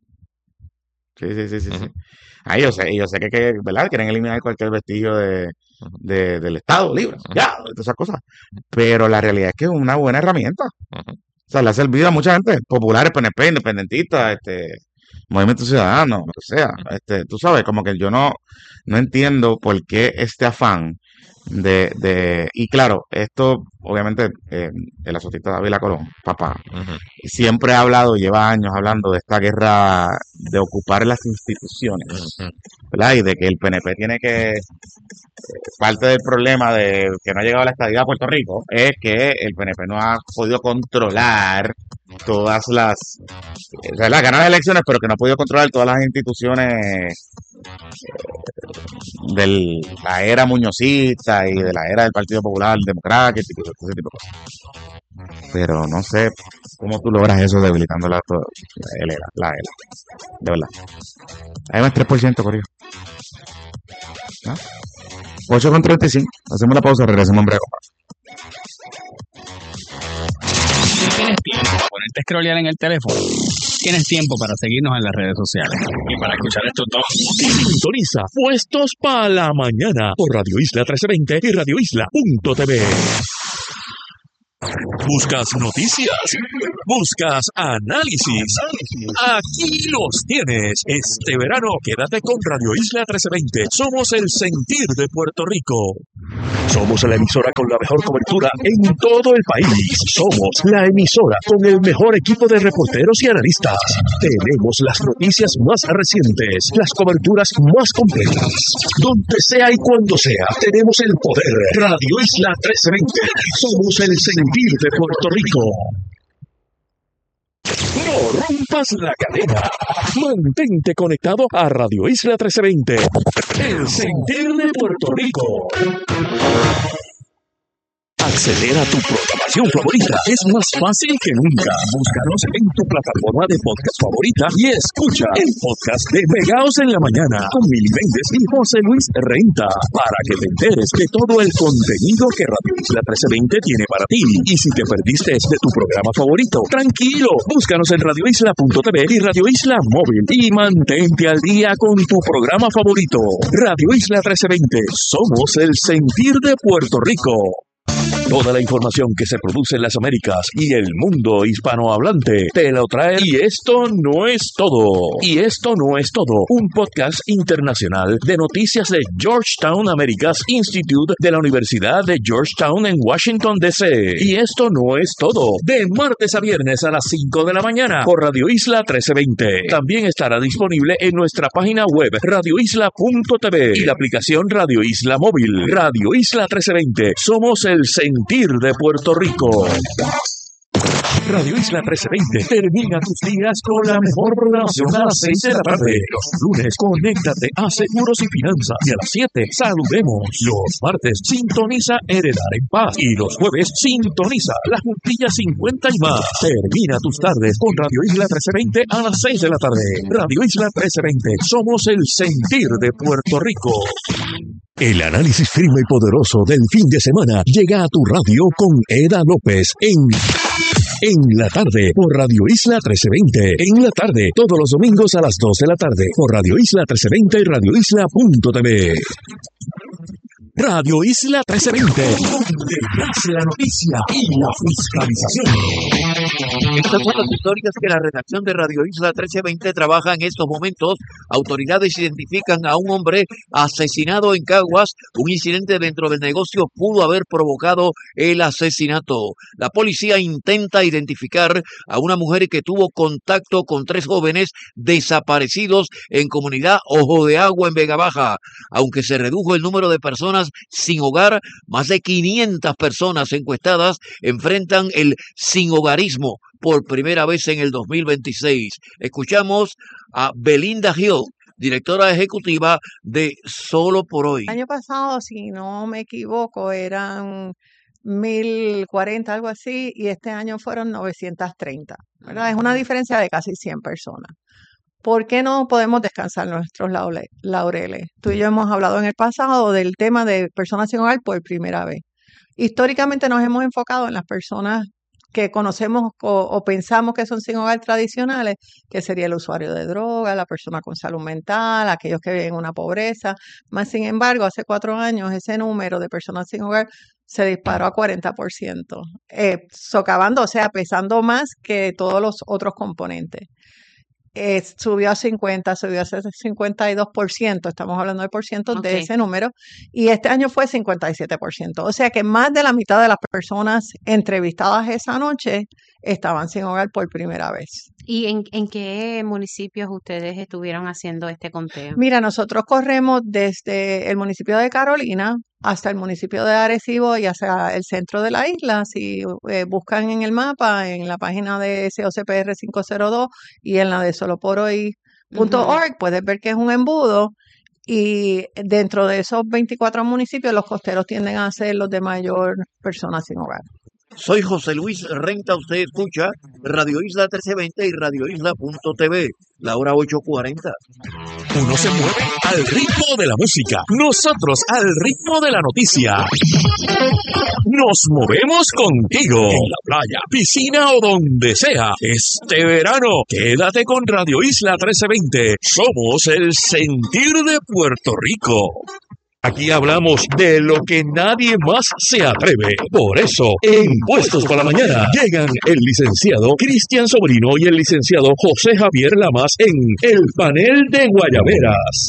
Sí, sí, sí, sí, sí. Ujú. Ahí yo sé, y yo sé que, que, ¿verdad? Quieren eliminar cualquier vestigio de, Ujú. de- del Estado libre, Ujú. ya, todas esas cosas. Pero la realidad es que es una buena herramienta. Ujú. O sea, le ha servido a mucha gente, populares, P N P, independentistas, este, Movimiento Ciudadano, lo que sea. Este, tú sabes, como que yo no, no entiendo por qué este afán de, de, y claro, esto, obviamente, eh, el asociista David Colón, papá, Ujú. siempre ha hablado, lleva años hablando de esta guerra de ocupar las instituciones, Ujú. ¿verdad? Y de que el P N P tiene que, eh, parte del problema de que no ha llegado a la estadidad a Puerto Rico es que el P N P no ha podido controlar todas las, o sea, las ganas las elecciones, pero que no ha podido controlar todas las instituciones de la era muñozista y de la era del Partido Popular Democrático y todo ese tipo de cosas. Pero no sé cómo tú logras eso debilitando la, to- la, E L A, la E L A, de verdad. Hay más tres por ciento, Corillo. ¿Ah? ocho con treinta y cinco. Hacemos la pausa, regresamos en breve. ¿Tienes tiempo para ponerte a scrollear en el teléfono? Tienes tiempo para seguirnos en las redes sociales y para escuchar estos dos. Sintoniza Puestos para la Mañana por Radio Isla trece veinte y radio isla punto t v. ¿Buscas noticias? ¿Buscas análisis? Aquí los tienes. Este verano quédate con Radio Isla trece veinte. Somos el sentir de Puerto Rico. Somos la emisora con la mejor cobertura en todo el país. Somos la emisora con el mejor equipo de reporteros y analistas. Tenemos las noticias más recientes, las coberturas más completas. Donde sea y cuando sea, tenemos el poder. Radio Isla trece veinte. Somos el sentir de Puerto Rico. No rompas la cadena. Mantente conectado a Radio Isla trece veinte. El sentir de Puerto Rico. Acceder a tu programación favorita es más fácil que nunca. Búscanos en tu plataforma de podcast favorita y escucha el podcast de Pegaos en la Mañana con Mili Méndez y José Luis Renta para que te enteres de todo el contenido que Radio Isla trece veinte tiene para ti. Y si te perdiste de tu programa favorito, tranquilo, búscanos en radio isla punto t v y Radio Isla Móvil y mantente al día con tu programa favorito. Radio Isla trece veinte, somos el sentir de Puerto Rico. Toda la información que se produce en las Américas y el mundo hispanohablante te lo trae. Y esto no es todo. Y esto no es todo. Un podcast internacional de noticias de Georgetown Americas Institute de la Universidad de Georgetown en Washington, D C Y esto no es todo. De martes a viernes a las cinco de la mañana por Radio Isla trece veinte. También estará disponible en nuestra página web radio isla punto t v y la aplicación Radio Isla Móvil. Radio Isla trece veinte. Somos el sentir de Puerto Rico. Radio Isla trece veinte termina tus días con la mejor programación a las seis de la tarde. Los lunes, conéctate a Seguros y Finanzas. Y a las siete, saludemos. Los martes, sintoniza Heredar en Paz. Y los jueves, sintoniza La Juntilla cincuenta y más. Termina tus tardes con Radio Isla trece veinte a las seis de la tarde. Radio Isla trece veinte, somos el sentir de Puerto Rico. El análisis firme y poderoso del fin de semana llega a tu radio con Eda López en... En la tarde, por Radio Isla trece veinte. En la tarde, todos los domingos a las dos de la tarde, por Radio Isla trece veinte y radio isla punto t v. Radio Isla trece veinte, donde nace la noticia y la fiscalización. Estas son las historias que la redacción de Radio Isla trece veinte trabaja en estos momentos. Autoridades identifican a un hombre asesinado en Caguas. Un incidente dentro del negocio pudo haber provocado el asesinato. La policía intenta identificar a una mujer que tuvo contacto con tres jóvenes desaparecidos en comunidad Ojo de Agua en Vega Baja. Aunque se redujo el número de personas sin hogar, más de quinientas personas encuestadas enfrentan el sinhogarismo por primera vez en el dos mil veintiséis. Escuchamos a Belinda Hill, directora ejecutiva de Solo por Hoy. El año pasado, si no me equivoco, eran mil cuarenta, algo así, y este año fueron novecientas treinta, ¿verdad? Es una diferencia de casi cien personas. ¿Por qué no podemos descansar nuestros laure- laureles? Tú y yo hemos hablado en el pasado del tema de personas sin hogar por primera vez. Históricamente nos hemos enfocado en las personas que conocemos o, o pensamos que son sin hogar tradicionales, que sería el usuario de droga, la persona con salud mental, aquellos que viven en una pobreza. Más sin embargo, hace cuatro años ese número de personas sin hogar se disparó a cuarenta por ciento, eh, socavando, o sea, pesando más que todos los otros componentes. Eh, subió a cincuenta, subió a cincuenta y dos por ciento, estamos hablando de por ciento Okay. de ese número, y este año fue cincuenta y siete por ciento. O sea que más de la mitad de las personas entrevistadas esa noche estaban sin hogar por primera vez. ¿Y en, en qué municipios ustedes estuvieron haciendo este conteo? Mira, nosotros corremos desde el municipio de Carolina hasta el municipio de Arecibo y hacia el centro de la isla. Si eh, buscan en el mapa, en la página de S O C P R quinientos dos y en la de solo por hoy punto org, uh-huh. puedes ver que es un embudo. Y dentro de esos veinticuatro municipios, los costeros tienden a ser los de mayor personas sin hogar. Soy José Luis Renta, usted escucha Radio Isla trece veinte y radio isla punto t v, la hora ocho cuarenta. Uno se mueve al ritmo de la música, nosotros al ritmo de la noticia. Nos movemos contigo en la playa, piscina o donde sea. Este verano, quédate con Radio Isla trece veinte. Somos el sentir de Puerto Rico. Aquí hablamos de lo que nadie más se atreve. Por eso, en Puestos para la Mañana, llegan el licenciado Cristian Sobrino y el licenciado José Javier Lamas en el panel de Guayaberas.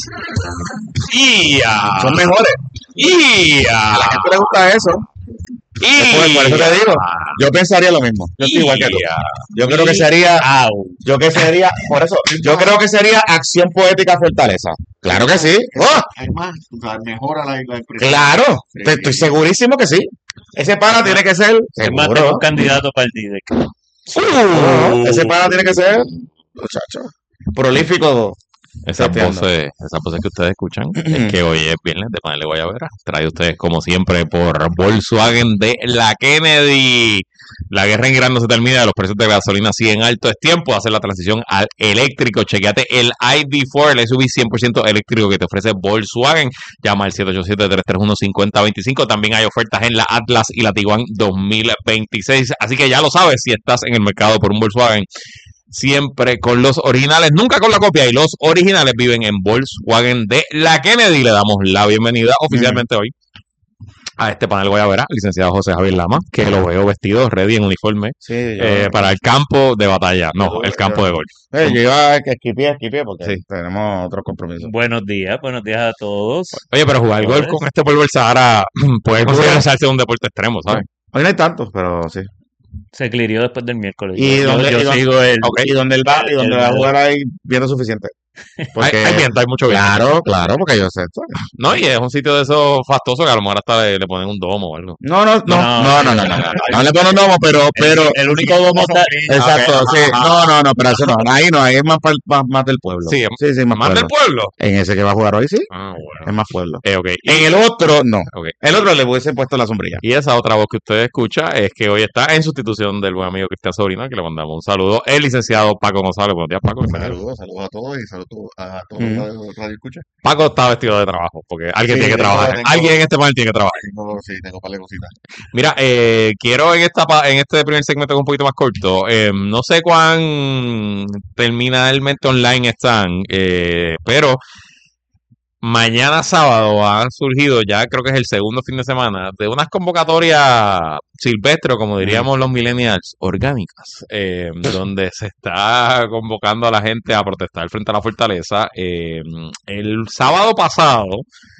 ¡Ia! Son mejores. ¡Ia! A la gente le gusta eso. Después, por eso te digo, yo pensaría lo mismo. Yo estoy igual que tú. Yo creo que sería, yo que sería, por eso, yo creo que sería acción poética fortaleza. Claro que sí. ¡Oh! Es más, o sea, mejora la, la impresión. Claro, Sí. te- estoy segurísimo que sí. Ese pana tiene que ser, Es más, tengo seguro. un candidato para el D I D E C. Uh, ese pana tiene que ser, muchacho, prolífico. Esas Teteando. voces, esas voces que ustedes escuchan, es que hoy es viernes de Panel de Guayabera. Trae ustedes, como siempre, por Volkswagen de la Kennedy. La guerra en Irán no se termina, los precios de gasolina siguen alto. Es tiempo de hacer la transición al eléctrico. Chequeate el I D cuatro, el S U V cien por ciento eléctrico que te ofrece Volkswagen. Llama al siete ocho siete, tres tres uno, cinco cero dos cinco. También hay ofertas en la Atlas y la Tiguan dos mil veintiséis. Así que ya lo sabes, si estás en el mercado por un Volkswagen, siempre con los originales, nunca con la copia. Y los originales viven en Volkswagen de la Kennedy. Le damos la bienvenida oficialmente hoy a este panel Guayabera, licenciado José Javier Lama, que lo veo vestido, ready en uniforme, Sí, yo, eh, para el campo de batalla. No, yo- el campo yo- de golf. eh, yo iba a que esquipié, esquipié, porque Sí. tenemos otros compromisos. Buenos días, buenos días a todos. Oye, pero jugar golf con este polvo del Sahara puede considerarse un deporte extremo, ¿sabes? Hoy no hay tantos, pero sí. Se clirió después del miércoles. Y yo donde, yo y donde- sigo el... ok, y donde él va, y donde el- va a jugar ahí viendo suficiente. Porque, Hay, hay viento, hay mucho viento. claro, claro, porque yo sé esto. No, y es un sitio de esos fastosos que a lo mejor hasta le, le ponen un domo o algo. No, no, no, no, no, no, no, no, no, no le pongo domo, pero, pero, El único domo está... exacto, sí, no, no, no, pero eso no, ahí no, ahí es más, pal- más, más del pueblo. Sí, sí, sí, más, ¿Más del pueblo. pueblo? En ese que va a jugar hoy, sí, Ah, bueno. es más pueblo. Eh, ok. Y, En el otro, no. ok. El otro le hubiese puesto la sombrilla. Y esa otra voz que usted escucha es que hoy está en sustitución del buen amigo Cristian Sobrino, que le mandamos un saludo. El licenciado Paco González. Buenos días, Paco. Saludos, saludos a todos y saludos a todos Mm. los radio escucha. Paco está vestido de trabajo, porque alguien Sí, tiene que tengo- trabajar. tengo- Alguien en este panel tiene que trabajar. Tengo, sí, tengo par de cositas. Mira, eh, quiero en esta pa- en este primer segmento que es un poquito más corto, eh, no sé cuán terminalmente online están, eh, pero mañana sábado han surgido, ya creo que es el segundo fin de semana, de unas convocatorias silvestres, como diríamos los millennials, orgánicas, eh, donde se está convocando a la gente a protestar frente a la fortaleza. Eh, el sábado pasado,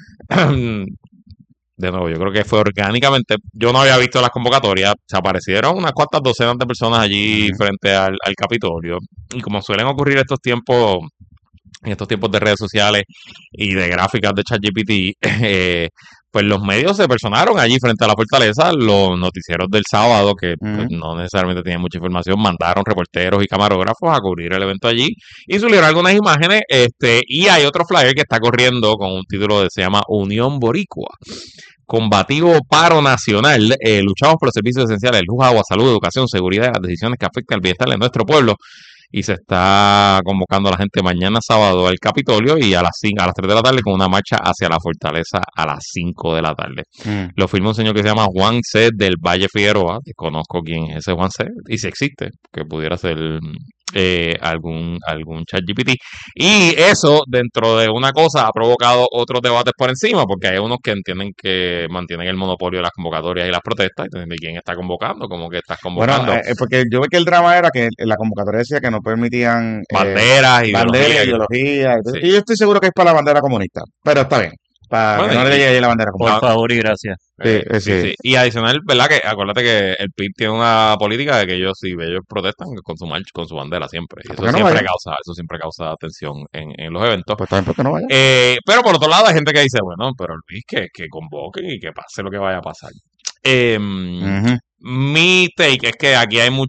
de nuevo, yo creo que fue orgánicamente, yo no había visto las convocatorias, se aparecieron unas cuantas docenas de personas allí frente al, al Capitolio, y como suelen ocurrir estos tiempos, en estos tiempos de redes sociales y de gráficas de ChatGPT, eh, pues los medios se personaron allí frente a la fortaleza, los noticieros del sábado, que pues, no necesariamente tenían mucha información, mandaron reporteros y camarógrafos a cubrir el evento allí y subieron algunas imágenes, este, y hay otro flyer que está corriendo con un título que se llama Unión Boricua. Combativo paro nacional, eh, luchamos por los servicios esenciales, luz, agua, salud, educación, seguridad y las decisiones que afectan al bienestar de nuestro pueblo. Y se está convocando a la gente mañana sábado al Capitolio y a las cinco, a las tres de la tarde con una marcha hacia la fortaleza a las cinco de la tarde. Mm. Lo firma un señor que se llama Juan C. del Valle Figueroa. Desconozco quién es ese Juan C. Y si existe, que pudiera ser eh, algún, algún ChatGPT. Y eso, dentro de una cosa, ha provocado otros debates por encima, porque hay unos que entienden que mantienen el monopolio de las convocatorias y las protestas, y de quién está convocando, como que estás convocando. Bueno, eh, porque yo ve que el drama era que en la convocatoria decía que no permitían eh, Banderas, banderas, ideología. ideología. y- Sí. Y yo estoy seguro que es para la bandera comunista, pero está bien, para Bueno, que no y- le llegue ahí la bandera Por comunista. favor y gracias. Sí, Eh, eh, sí, sí. sí. Y adicional, ¿verdad? Que acuérdate que el P I B tiene una política de que ellos, si ellos protestan con su marcha, con su bandera siempre. Y eso ¿Por qué no siempre vayan? causa, eso siempre causa tensión en, en los eventos. Pues también porque no vaya. Eh, pero por otro lado hay gente que dice, bueno, pero Luis, que, que convoquen y que pase lo que vaya a pasar. Eh, Ujú. Mi take es que aquí hay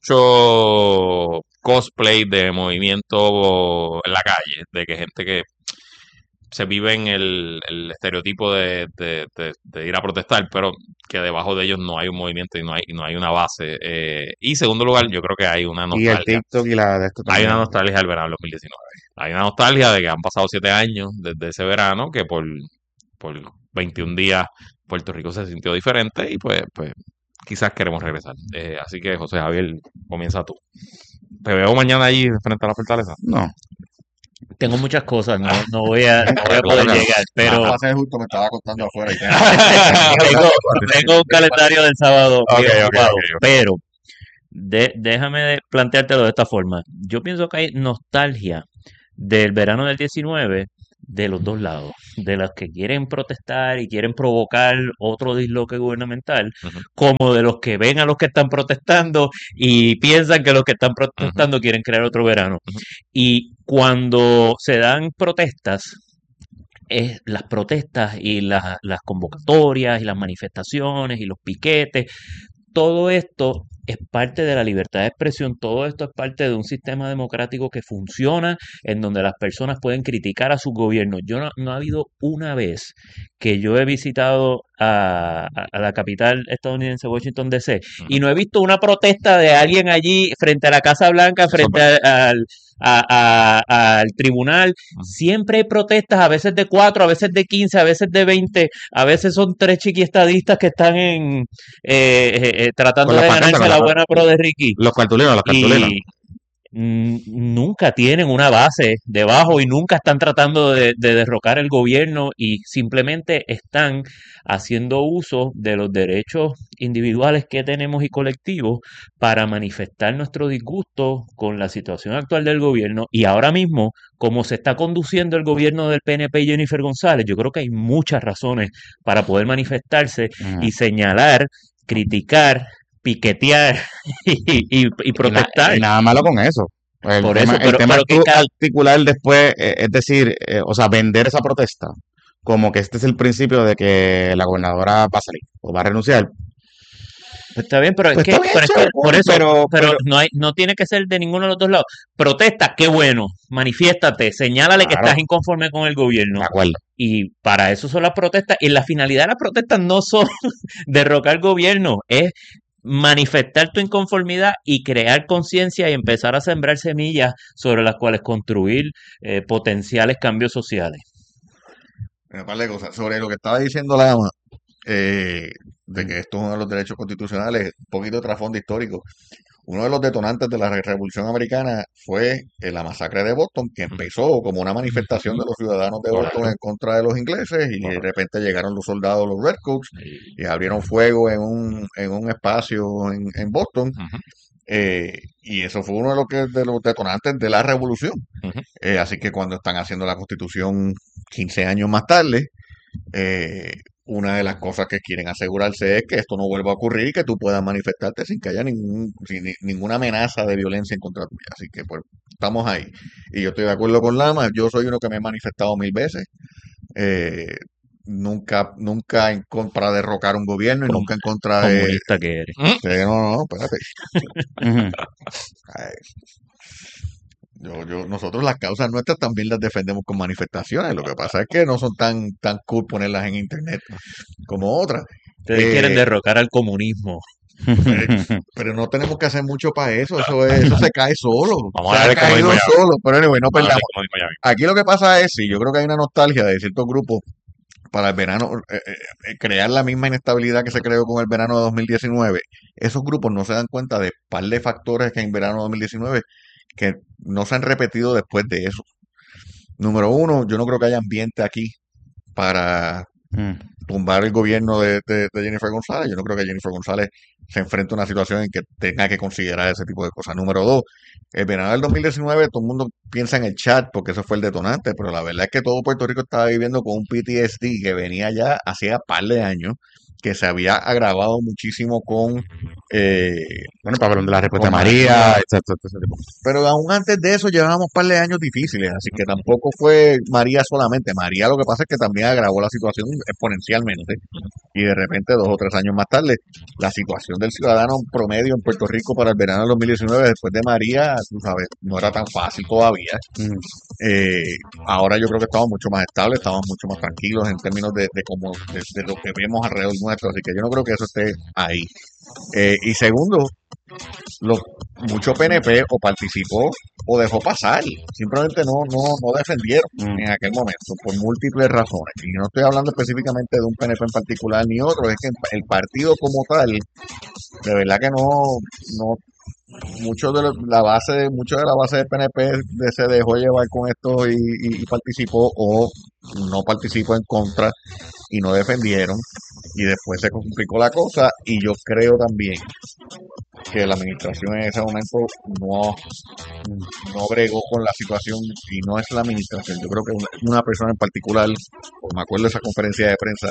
mucho cosplay de movimiento en la calle, de que gente que se vive en el, el estereotipo de, de, de- de ir a protestar, pero que debajo de ellos no hay un movimiento y no hay, y no hay una base. Eh, y segundo lugar, yo creo que hay una Y el nostalgia. TikTok y la de esto Hay una también. nostalgia del verano del dos mil diecinueve. Hay una nostalgia de que han pasado siete años desde ese verano, que por, por veintiún días Puerto Rico se sintió diferente y pues, pues quizás queremos regresar. Eh, así que, José Javier, comienza tú. Te veo mañana allí frente a la fortaleza. No. Tengo muchas cosas, no, no voy a, no voy a poder llegar, pero Ah, pasé justo, me estaba acostando afuera. Y tengo, tengo un calendario del sábado Ok, bien ok, ocupado, ok, ok. pero de- déjame de- planteártelo de esta forma. Yo pienso que hay nostalgia del verano del diecinueve de los dos lados, de los que quieren protestar y quieren provocar otro disloque gubernamental, Ujú. como de los que ven a los que están protestando y piensan que los que están protestando quieren crear otro verano. Ujú. Y cuando se dan protestas, es las protestas y las, las convocatorias y las manifestaciones y los piquetes, todo esto es parte de la libertad de expresión, todo esto es parte de un sistema democrático que funciona, en donde las personas pueden criticar a sus gobiernos. Yo no, no ha habido una vez que yo he visitado a, a- a la capital estadounidense, Washington, D C, y no he visto una protesta de alguien allí frente a la Casa Blanca, frente a- al, a- a- al tribunal. Siempre hay protestas, a veces de cuatro, a veces de quince, a veces de veinte, a veces son tres chiquiestadistas que están en eh, eh, eh, tratando Con las de pancartas, ganarse con la las- buena pro de Ricky. Los cartulinos, los cartulinos. Y mm, nunca tienen una base debajo y nunca están tratando de, de derrocar el gobierno y simplemente están haciendo uso de los derechos individuales que tenemos y colectivos para manifestar nuestro disgusto con la situación actual del gobierno. Y ahora mismo, como se está conduciendo el gobierno del P N P y Jennifer González, yo creo que hay muchas razones para poder manifestarse Ujú. y señalar, criticar, piquetear y, y- y Y, na- protestar. y nada malo con eso. El Por tema, eso, el pero, tema pero es que tú cada, articular después, eh, es decir, eh, o sea, vender esa protesta como que este es el principio de que la gobernadora va a salir o va a renunciar. pues está bien, pero es Pues que, está bien, pero es que chévere, por eso, pero, pero pero, no hay, no tiene que ser de ninguno de los dos lados. Protesta, qué bueno, manifiéstate, señálale que claro, estás inconforme con el de gobierno. acuerdo. Y para eso son las protestas. Y la finalidad de las protestas no son derrocar el gobierno, es manifestar tu inconformidad y crear conciencia y empezar a sembrar semillas sobre las cuales construir eh, potenciales cambios sociales. Un par de cosas. Sobre lo que estaba diciendo Lama, eh, de que esto es uno de los derechos constitucionales, un poquito de trasfondo histórico. Uno de los detonantes de la Re- Revolución Americana fue eh, la masacre de Boston, que empezó como una manifestación de los ciudadanos de Boston Correcto, en contra de los ingleses y de correcto. repente llegaron los soldados, los Redcoats, Y- y abrieron fuego en un, en un espacio en, en Boston. ujú, eh, y eso fue uno de los, que, de los detonantes de la revolución. ujú. Eh, así que cuando están haciendo la constitución quince años más tarde, eh, una de las cosas que quieren asegurarse es que esto no vuelva a ocurrir y que tú puedas manifestarte sin que haya ningún, sin ni- ninguna amenaza de violencia en contra tuya. Así que pues estamos ahí. Y yo estoy de acuerdo con Lama, yo soy uno que me he manifestado mil veces. eh, nunca, nunca en contra de derrocar un gobierno y Com- nunca en contra de... comunista que eres. Mm. Sí, no, no, no, espérate. Ujú. Ay, Yo, yo, nosotros las causas nuestras también las defendemos con manifestaciones. Lo que pasa es que no son tan, tan cool ponerlas en internet como otras. Ustedes quieren Eh, derrocar al comunismo. eh, pero no tenemos que hacer mucho para eso. Eso es, eso se cae solo. Vamos Se a ha darle como caído dijo Yavi. solo. Pero anyway, no Vamos a darle perdamos. como dijo Yavi. Aquí lo que pasa es, sí, yo creo que hay una nostalgia de ciertos grupos para el verano, eh, eh, eh, crear la misma inestabilidad que se creó con el verano de dos mil diecinueve. Esos grupos no se dan cuenta de par de factores que en verano de dos mil diecinueve que no se han repetido después de eso. Número uno, yo no creo que haya ambiente aquí para Mm. tumbar el gobierno de, de- de Jennifer González. Yo no creo que Jennifer González se enfrente a una situación en que tenga que considerar ese tipo de cosas. Número dos, el verano del dos mil diecinueve todo el mundo piensa en el chat porque eso fue el detonante, pero la verdad es que todo Puerto Rico estaba viviendo con un P T S D que venía ya hacía par de años, que se había agravado muchísimo con Eh, bueno, el papelón de la respuesta de con María, María. exacto, ese tipo. Pero aún antes de eso llevábamos un par de años difíciles, así que tampoco fue María solamente. María lo que pasa es que también agravó la situación exponencialmente y de repente dos o tres años más tarde la situación del ciudadano promedio en Puerto Rico para el verano del dos mil diecinueve después de María, tú sabes, no era tan fácil todavía. Mm. Eh, ahora yo creo que estamos mucho más estables, estamos mucho más tranquilos en términos de, de, cómo, de, de lo que vemos alrededor nuestro, así que yo no creo que eso esté ahí. Eh, y segundo, lo, mucho P N P o participó o dejó pasar, simplemente no, no, no defendieron Mm. en aquel momento por múltiples razones. Y no estoy hablando específicamente de un P N P en particular ni otro, es que el partido como tal, de verdad que no, no mucho de la base, mucho de la base del P N P de- se dejó llevar con esto y, y- y participó o no participó en contra y no defendieron y después se complicó la cosa y yo creo también que la administración en ese momento no, no bregó con la situación y no es la administración, yo creo que una, una persona en particular, o me acuerdo de esa conferencia de prensa,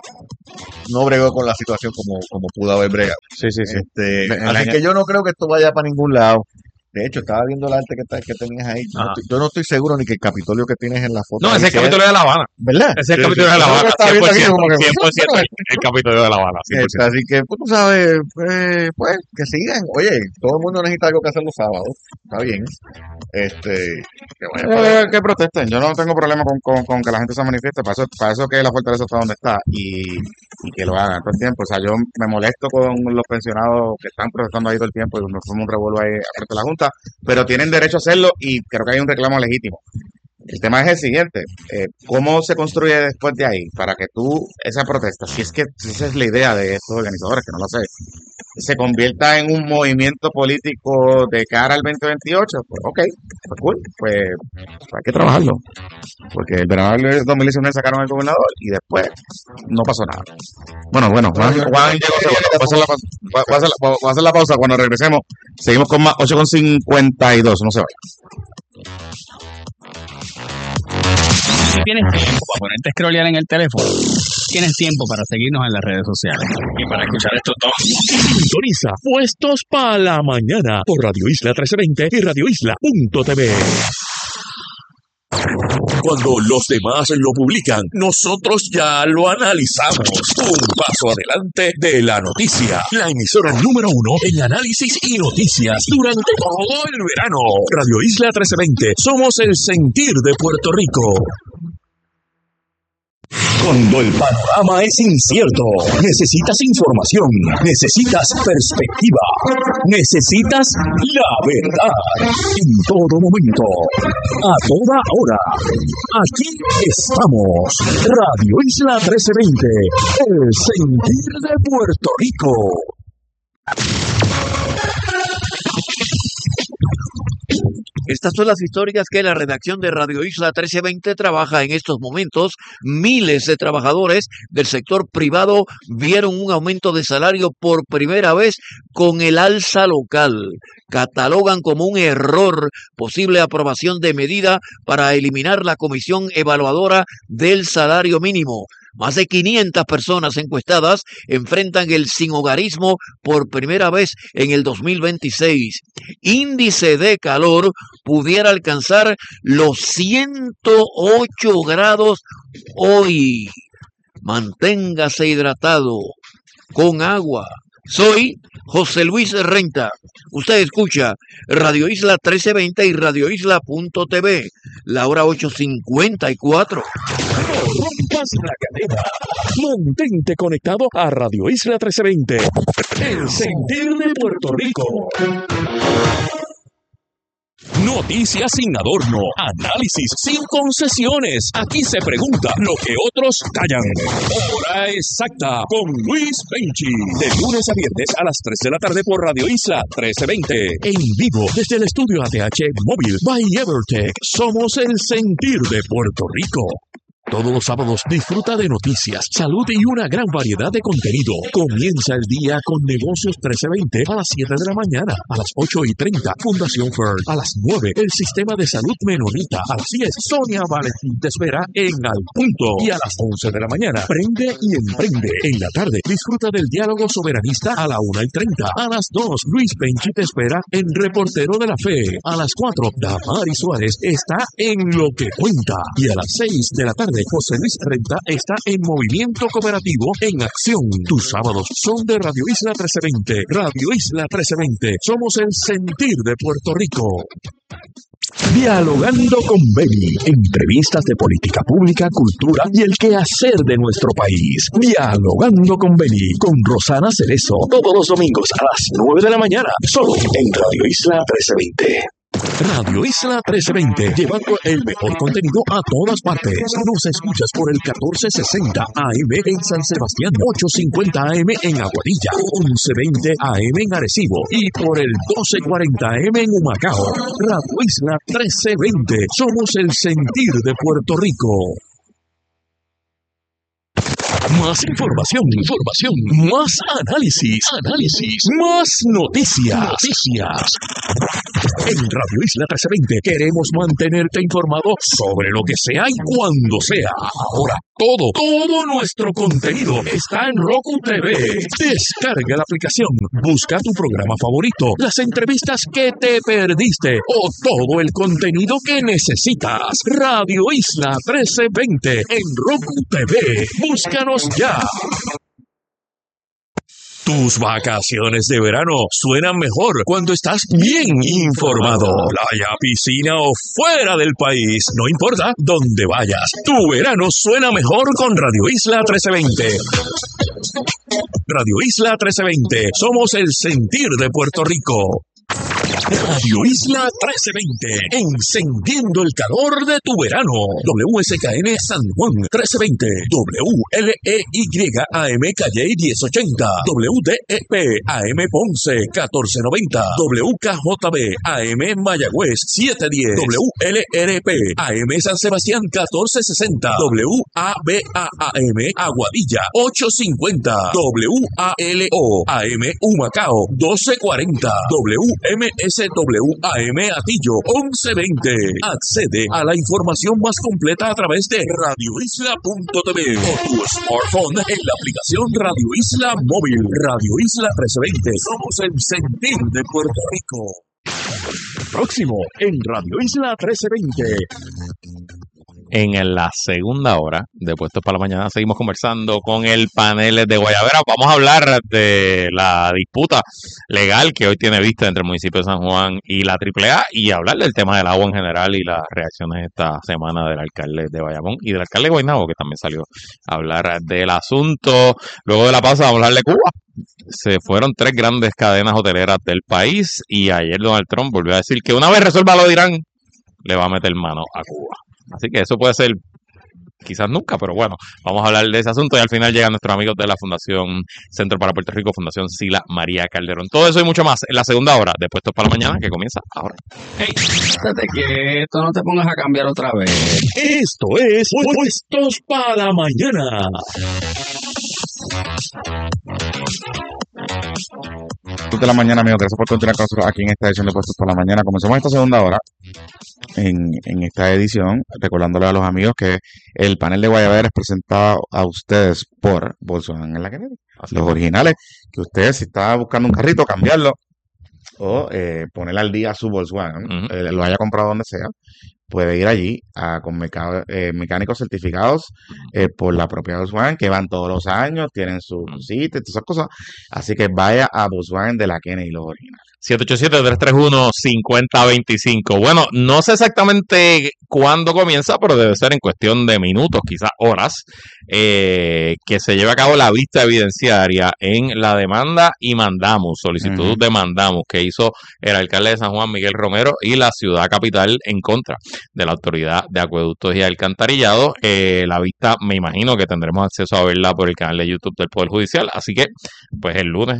no bregó con la situación como, como pudo haber bregado. Sí, sí, sí. Este, En así la- que yo no creo que esto vaya para ningún lado. De hecho, estaba viendo el arte que, está- que tenías ahí. Yo no, Ajá. estoy, yo no estoy seguro ni que el Capitolio que tienes en la foto. No, ahí ese es el sea- Capitolio de La Habana. ¿Verdad? Ese es el Sí, Capitolio sí. de La Yo Habana. estaba viendo aquí cien por ciento, como que- cien por ciento el, el Capitolio de La Habana. cien por Este, ciento. así que, pues, tú sabes, eh, pues, que sigan. Oye, todo el mundo necesita algo que hacer los sábados. Está bien. Este, que vayan para- Eh, que protesten, yo no tengo problema con, con, con que la gente se manifieste, para eso, para eso que la fortaleza está donde está y, y que lo hagan todo el tiempo. O sea, yo me molesto con los pensionados que están protestando ahí todo el tiempo y nos fuimos un revuelo ahí frente a la Junta, pero tienen derecho a hacerlo y creo que hay un reclamo legítimo. El tema es el siguiente, eh, ¿cómo se construye después de ahí para que tú, esa protesta, si es que si esa es la idea de estos organizadores, que no lo sé, se convierta en un movimiento político de cara al veinte veintiocho? Pues ok, pues cool, pues, pues hay que trabajarlo, porque el verano del dos mil diecinueve sacaron al gobernador y después no pasó nada. Bueno, bueno, Juan, Juan llegó segundo. Voy a hacer la pausa- voy a hacer la- voy a hacer la pausa cuando regresemos. Seguimos con más ocho con cincuenta y dos, no se vaya. Si tienes tiempo para ponerte a scrollear en el teléfono, tienes tiempo para seguirnos en las redes sociales y para escuchar esto todo. Sintoniza Puestos para la Mañana por Radio Isla trece veinte y radio isla punto t v. Cuando los demás lo publican, nosotros ya lo analizamos. Un paso adelante de la noticia. La emisora número uno en análisis y noticias durante todo el verano. Radio Isla trece veinte. Somos el sentir de Puerto Rico. Cuando el panorama es incierto, necesitas información, necesitas perspectiva, necesitas la verdad. En todo momento, a toda hora. Aquí estamos. Radio Isla trece veinte, el sentir de Puerto Rico. Estas son las historias que la redacción de Radio Isla trece veinte trabaja en estos momentos. Miles de trabajadores del sector privado vieron un aumento de salario por primera vez con el alza local. Catalogan como un error posible aprobación de medida para eliminar la comisión evaluadora del salario mínimo. Más de quinientas personas encuestadas enfrentan el sinhogarismo por primera vez en el dos mil veintiséis. Índice de calor pudiera alcanzar los ciento ocho grados hoy. Manténgase hidratado con agua. Soy José Luis Renta. Usted escucha Radio Isla trece veinte y radio isla punto t v. La hora ocho cincuenta y cuatro. No rompas la cadena. Mantente conectado a Radio Isla trece veinte, el sentir de Puerto Rico. Noticias sin adorno, análisis sin concesiones. Aquí se pregunta lo que otros callan. Hora exacta con Luis Benchi. De lunes a viernes a las tres de la tarde por Radio Isla trece veinte. En vivo desde el estudio A T H móvil by Evertech. Somos el sentir de Puerto Rico. Todos los sábados disfruta de noticias, salud y una gran variedad de contenido. Comienza el día con Negocios trece veinte a las siete de la mañana. A las ocho y treinta, Fundación Fern. A las nueve, el Sistema de Salud Menonita. A las diez, Sonia Valentín te espera en Al Punto. Y a las once de la mañana, Prende y Emprende. En la tarde, disfruta del diálogo soberanista a la una y treinta. A las dos, Luis Benchi te espera en Reportero de la Fe. A las cuatro, Damari Suárez está en Lo que Cuenta. Y a las seis de la tarde, José Luis Renta está en Movimiento Cooperativo en Acción. Tus sábados son de Radio Isla trece veinte. Radio Isla trece veinte. Somos el sentir de Puerto Rico. Dialogando con Beni. Entrevistas de política pública, cultura y el quehacer de nuestro país. Dialogando con Beni. Con Rosana Cerezo. Todos los domingos a las nueve de la mañana. Solo en Radio Isla trece veinte. Radio Isla trece veinte, llevando el mejor contenido a todas partes. Nos escuchas por el catorce sesenta A M en San Sebastián, ochocientos cincuenta A M en Aguadilla, once veinte A M en Arecibo y por el doce cuarenta A M en Humacao. Radio Isla trece veinte, somos el sentir de Puerto Rico. Más información, información, más análisis, análisis, más noticias, noticias. En Radio Isla trece veinte queremos mantenerte informado sobre lo que sea y cuando sea. Ahora, todo, todo nuestro contenido está en Roku T V. Descarga la aplicación, busca tu programa favorito, las entrevistas que te perdiste o todo el contenido que necesitas. Radio Isla trece veinte en Roku T V. Búscanos ya. Tus vacaciones de verano suenan mejor cuando estás bien informado. Playa, piscina o fuera del país, no importa dónde vayas. Tu verano suena mejor con Radio Isla trece veinte. Radio Isla trece veinte, somos el sentir de Puerto Rico. Radio Isla trece veinte, encendiendo el calor de tu verano. W S K N San Juan trece veinte, W L E Y A M Calle diez ochenta, W D E P A M Ponce catorce noventa, W K J B A M Mayagüez siete diez, W L R P A M San Sebastián catorce sesenta, W A B A A M Aguadilla ochocientos cincuenta, W A L O A M Humacao doce cuarenta, W M S W A M Atillo once veinte. Accede a la información más completa a través de radio isla punto t v o tu smartphone en la aplicación Radio Isla Móvil. Radio Isla trece veinte. Somos el sentir de Puerto Rico. Próximo en Radio Isla trece veinte. En la segunda hora de Puestos para la Mañana seguimos conversando con el panel de Guayabera. Vamos a hablar de la disputa legal que hoy tiene vista entre el municipio de San Juan y la triple A y hablar del tema del agua en general y las reacciones esta semana del alcalde de Bayamón y del alcalde de Guaynabo, que también salió a hablar del asunto. Luego de la pausa vamos a hablar de Cuba. Se fueron tres grandes cadenas hoteleras del país y ayer Donald Trump volvió a decir que una vez resuelva lo de Irán, le va a meter mano a Cuba. Así que eso puede ser, quizás nunca, pero bueno, vamos a hablar de ese asunto y al final llegan nuestros amigos de la Fundación Centro para Puerto Rico, Fundación Sila María Calderón. Todo eso y mucho más en la segunda hora de Puestos para la Mañana, que comienza ahora. Hey, estate quieto, no te pongas a cambiar otra vez. Esto es Puestos para la Mañana. De la mañana, amigos, gracias por continuar con nosotros aquí en esta edición de Puestos por la Mañana. Comenzamos esta segunda hora en, en esta edición, recordándole a los amigos que el panel de Guayabera es presentado a ustedes por Volkswagen en la Kennedy. Los originales, que ustedes, si está buscando un carrito, cambiarlo o eh, ponerle al día su Volkswagen, uh-huh. eh, lo haya comprado donde sea, puede ir allí a, con meca- eh, mecánicos certificados eh, por la propia Volkswagen, que van todos los años, tienen su sitio y todas esas cosas. Así que vaya a Volkswagen de la Kennedy, los originales. siete ocho siete, tres tres uno, cinco cero dos cinco. Bueno, no sé exactamente cuándo comienza, pero debe ser en cuestión de minutos, quizás horas, eh, que se lleve a cabo la vista evidenciaria en la demanda y mandamos, solicitud uh-huh. de mandamos que hizo el alcalde de San Juan, Miguel Romero, y la ciudad capital en contra de la Autoridad de Acueductos y Alcantarillado. Eh, la vista, me imagino que tendremos acceso a verla por el canal de YouTube del Poder Judicial, así que, pues el lunes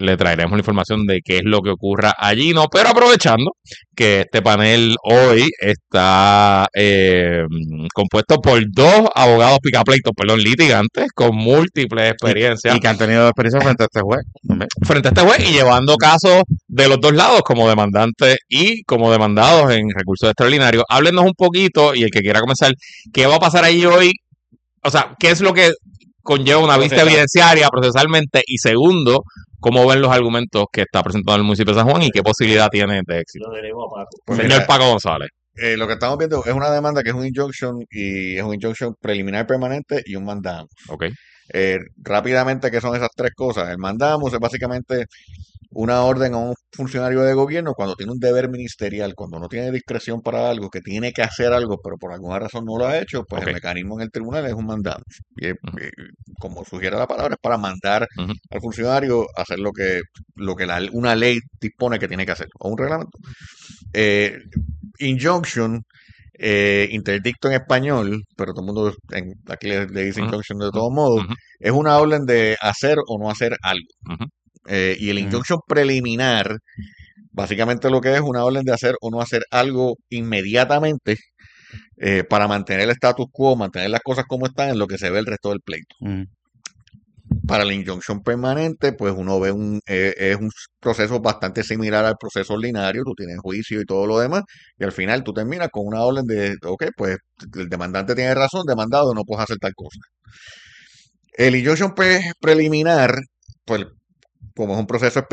le traeremos la información de qué es lo que ocurra allí, ¿no? Pero aprovechando que este panel hoy está eh, compuesto por dos abogados picapleitos, perdón, litigantes con múltiples experiencias. Y, y que han tenido experiencia frente a este juez. ¿También? Frente a este juez y llevando casos de los dos lados, como demandantes y como demandados en recursos extraordinarios. Háblenos un poquito, y el que quiera comenzar, ¿qué va a pasar ahí hoy? O sea, ¿qué es lo que conlleva una vista evidenciaria procesalmente? Y segundo, ¿cómo ven los argumentos que está presentando el municipio de San Juan y qué posibilidad tiene de éxito? Pues Señor mira, Paco González. Eh, lo que estamos viendo es una demanda que es un injunction y es un injunction preliminar permanente y un mandamus. Okay. Eh, rápidamente, ¿qué son esas tres cosas? El mandamus es básicamente una orden a un funcionario de gobierno cuando tiene un deber ministerial, cuando no tiene discreción para algo, que tiene que hacer algo, pero por alguna razón no lo ha hecho, pues Okay. el mecanismo en el tribunal es un mandamus. Y es, eh, como sugiere la palabra, es para mandar Uh-huh. al funcionario a hacer lo que, lo que la, una ley dispone que tiene que hacer, o un reglamento. Eh, injunction, eh, interdicto en español, pero todo el mundo en, aquí le, le dice Uh-huh. injunction de todos modos, Uh-huh. es una orden de hacer o no hacer algo. Uh-huh. Eh, y el Uh-huh. injunction preliminar, básicamente lo que es una orden de hacer o no hacer algo inmediatamente eh, para mantener el status quo, mantener las cosas como están en lo que se ve el resto del pleito. Mm. Para la injunction permanente, pues uno ve un, eh, es un proceso bastante similar al proceso ordinario, tú tienes juicio y todo lo demás, y al final tú terminas con una orden de, ok, pues el demandante tiene razón, demandado, no puedes hacer tal cosa. El injunction pre- preliminar, pues como es un proceso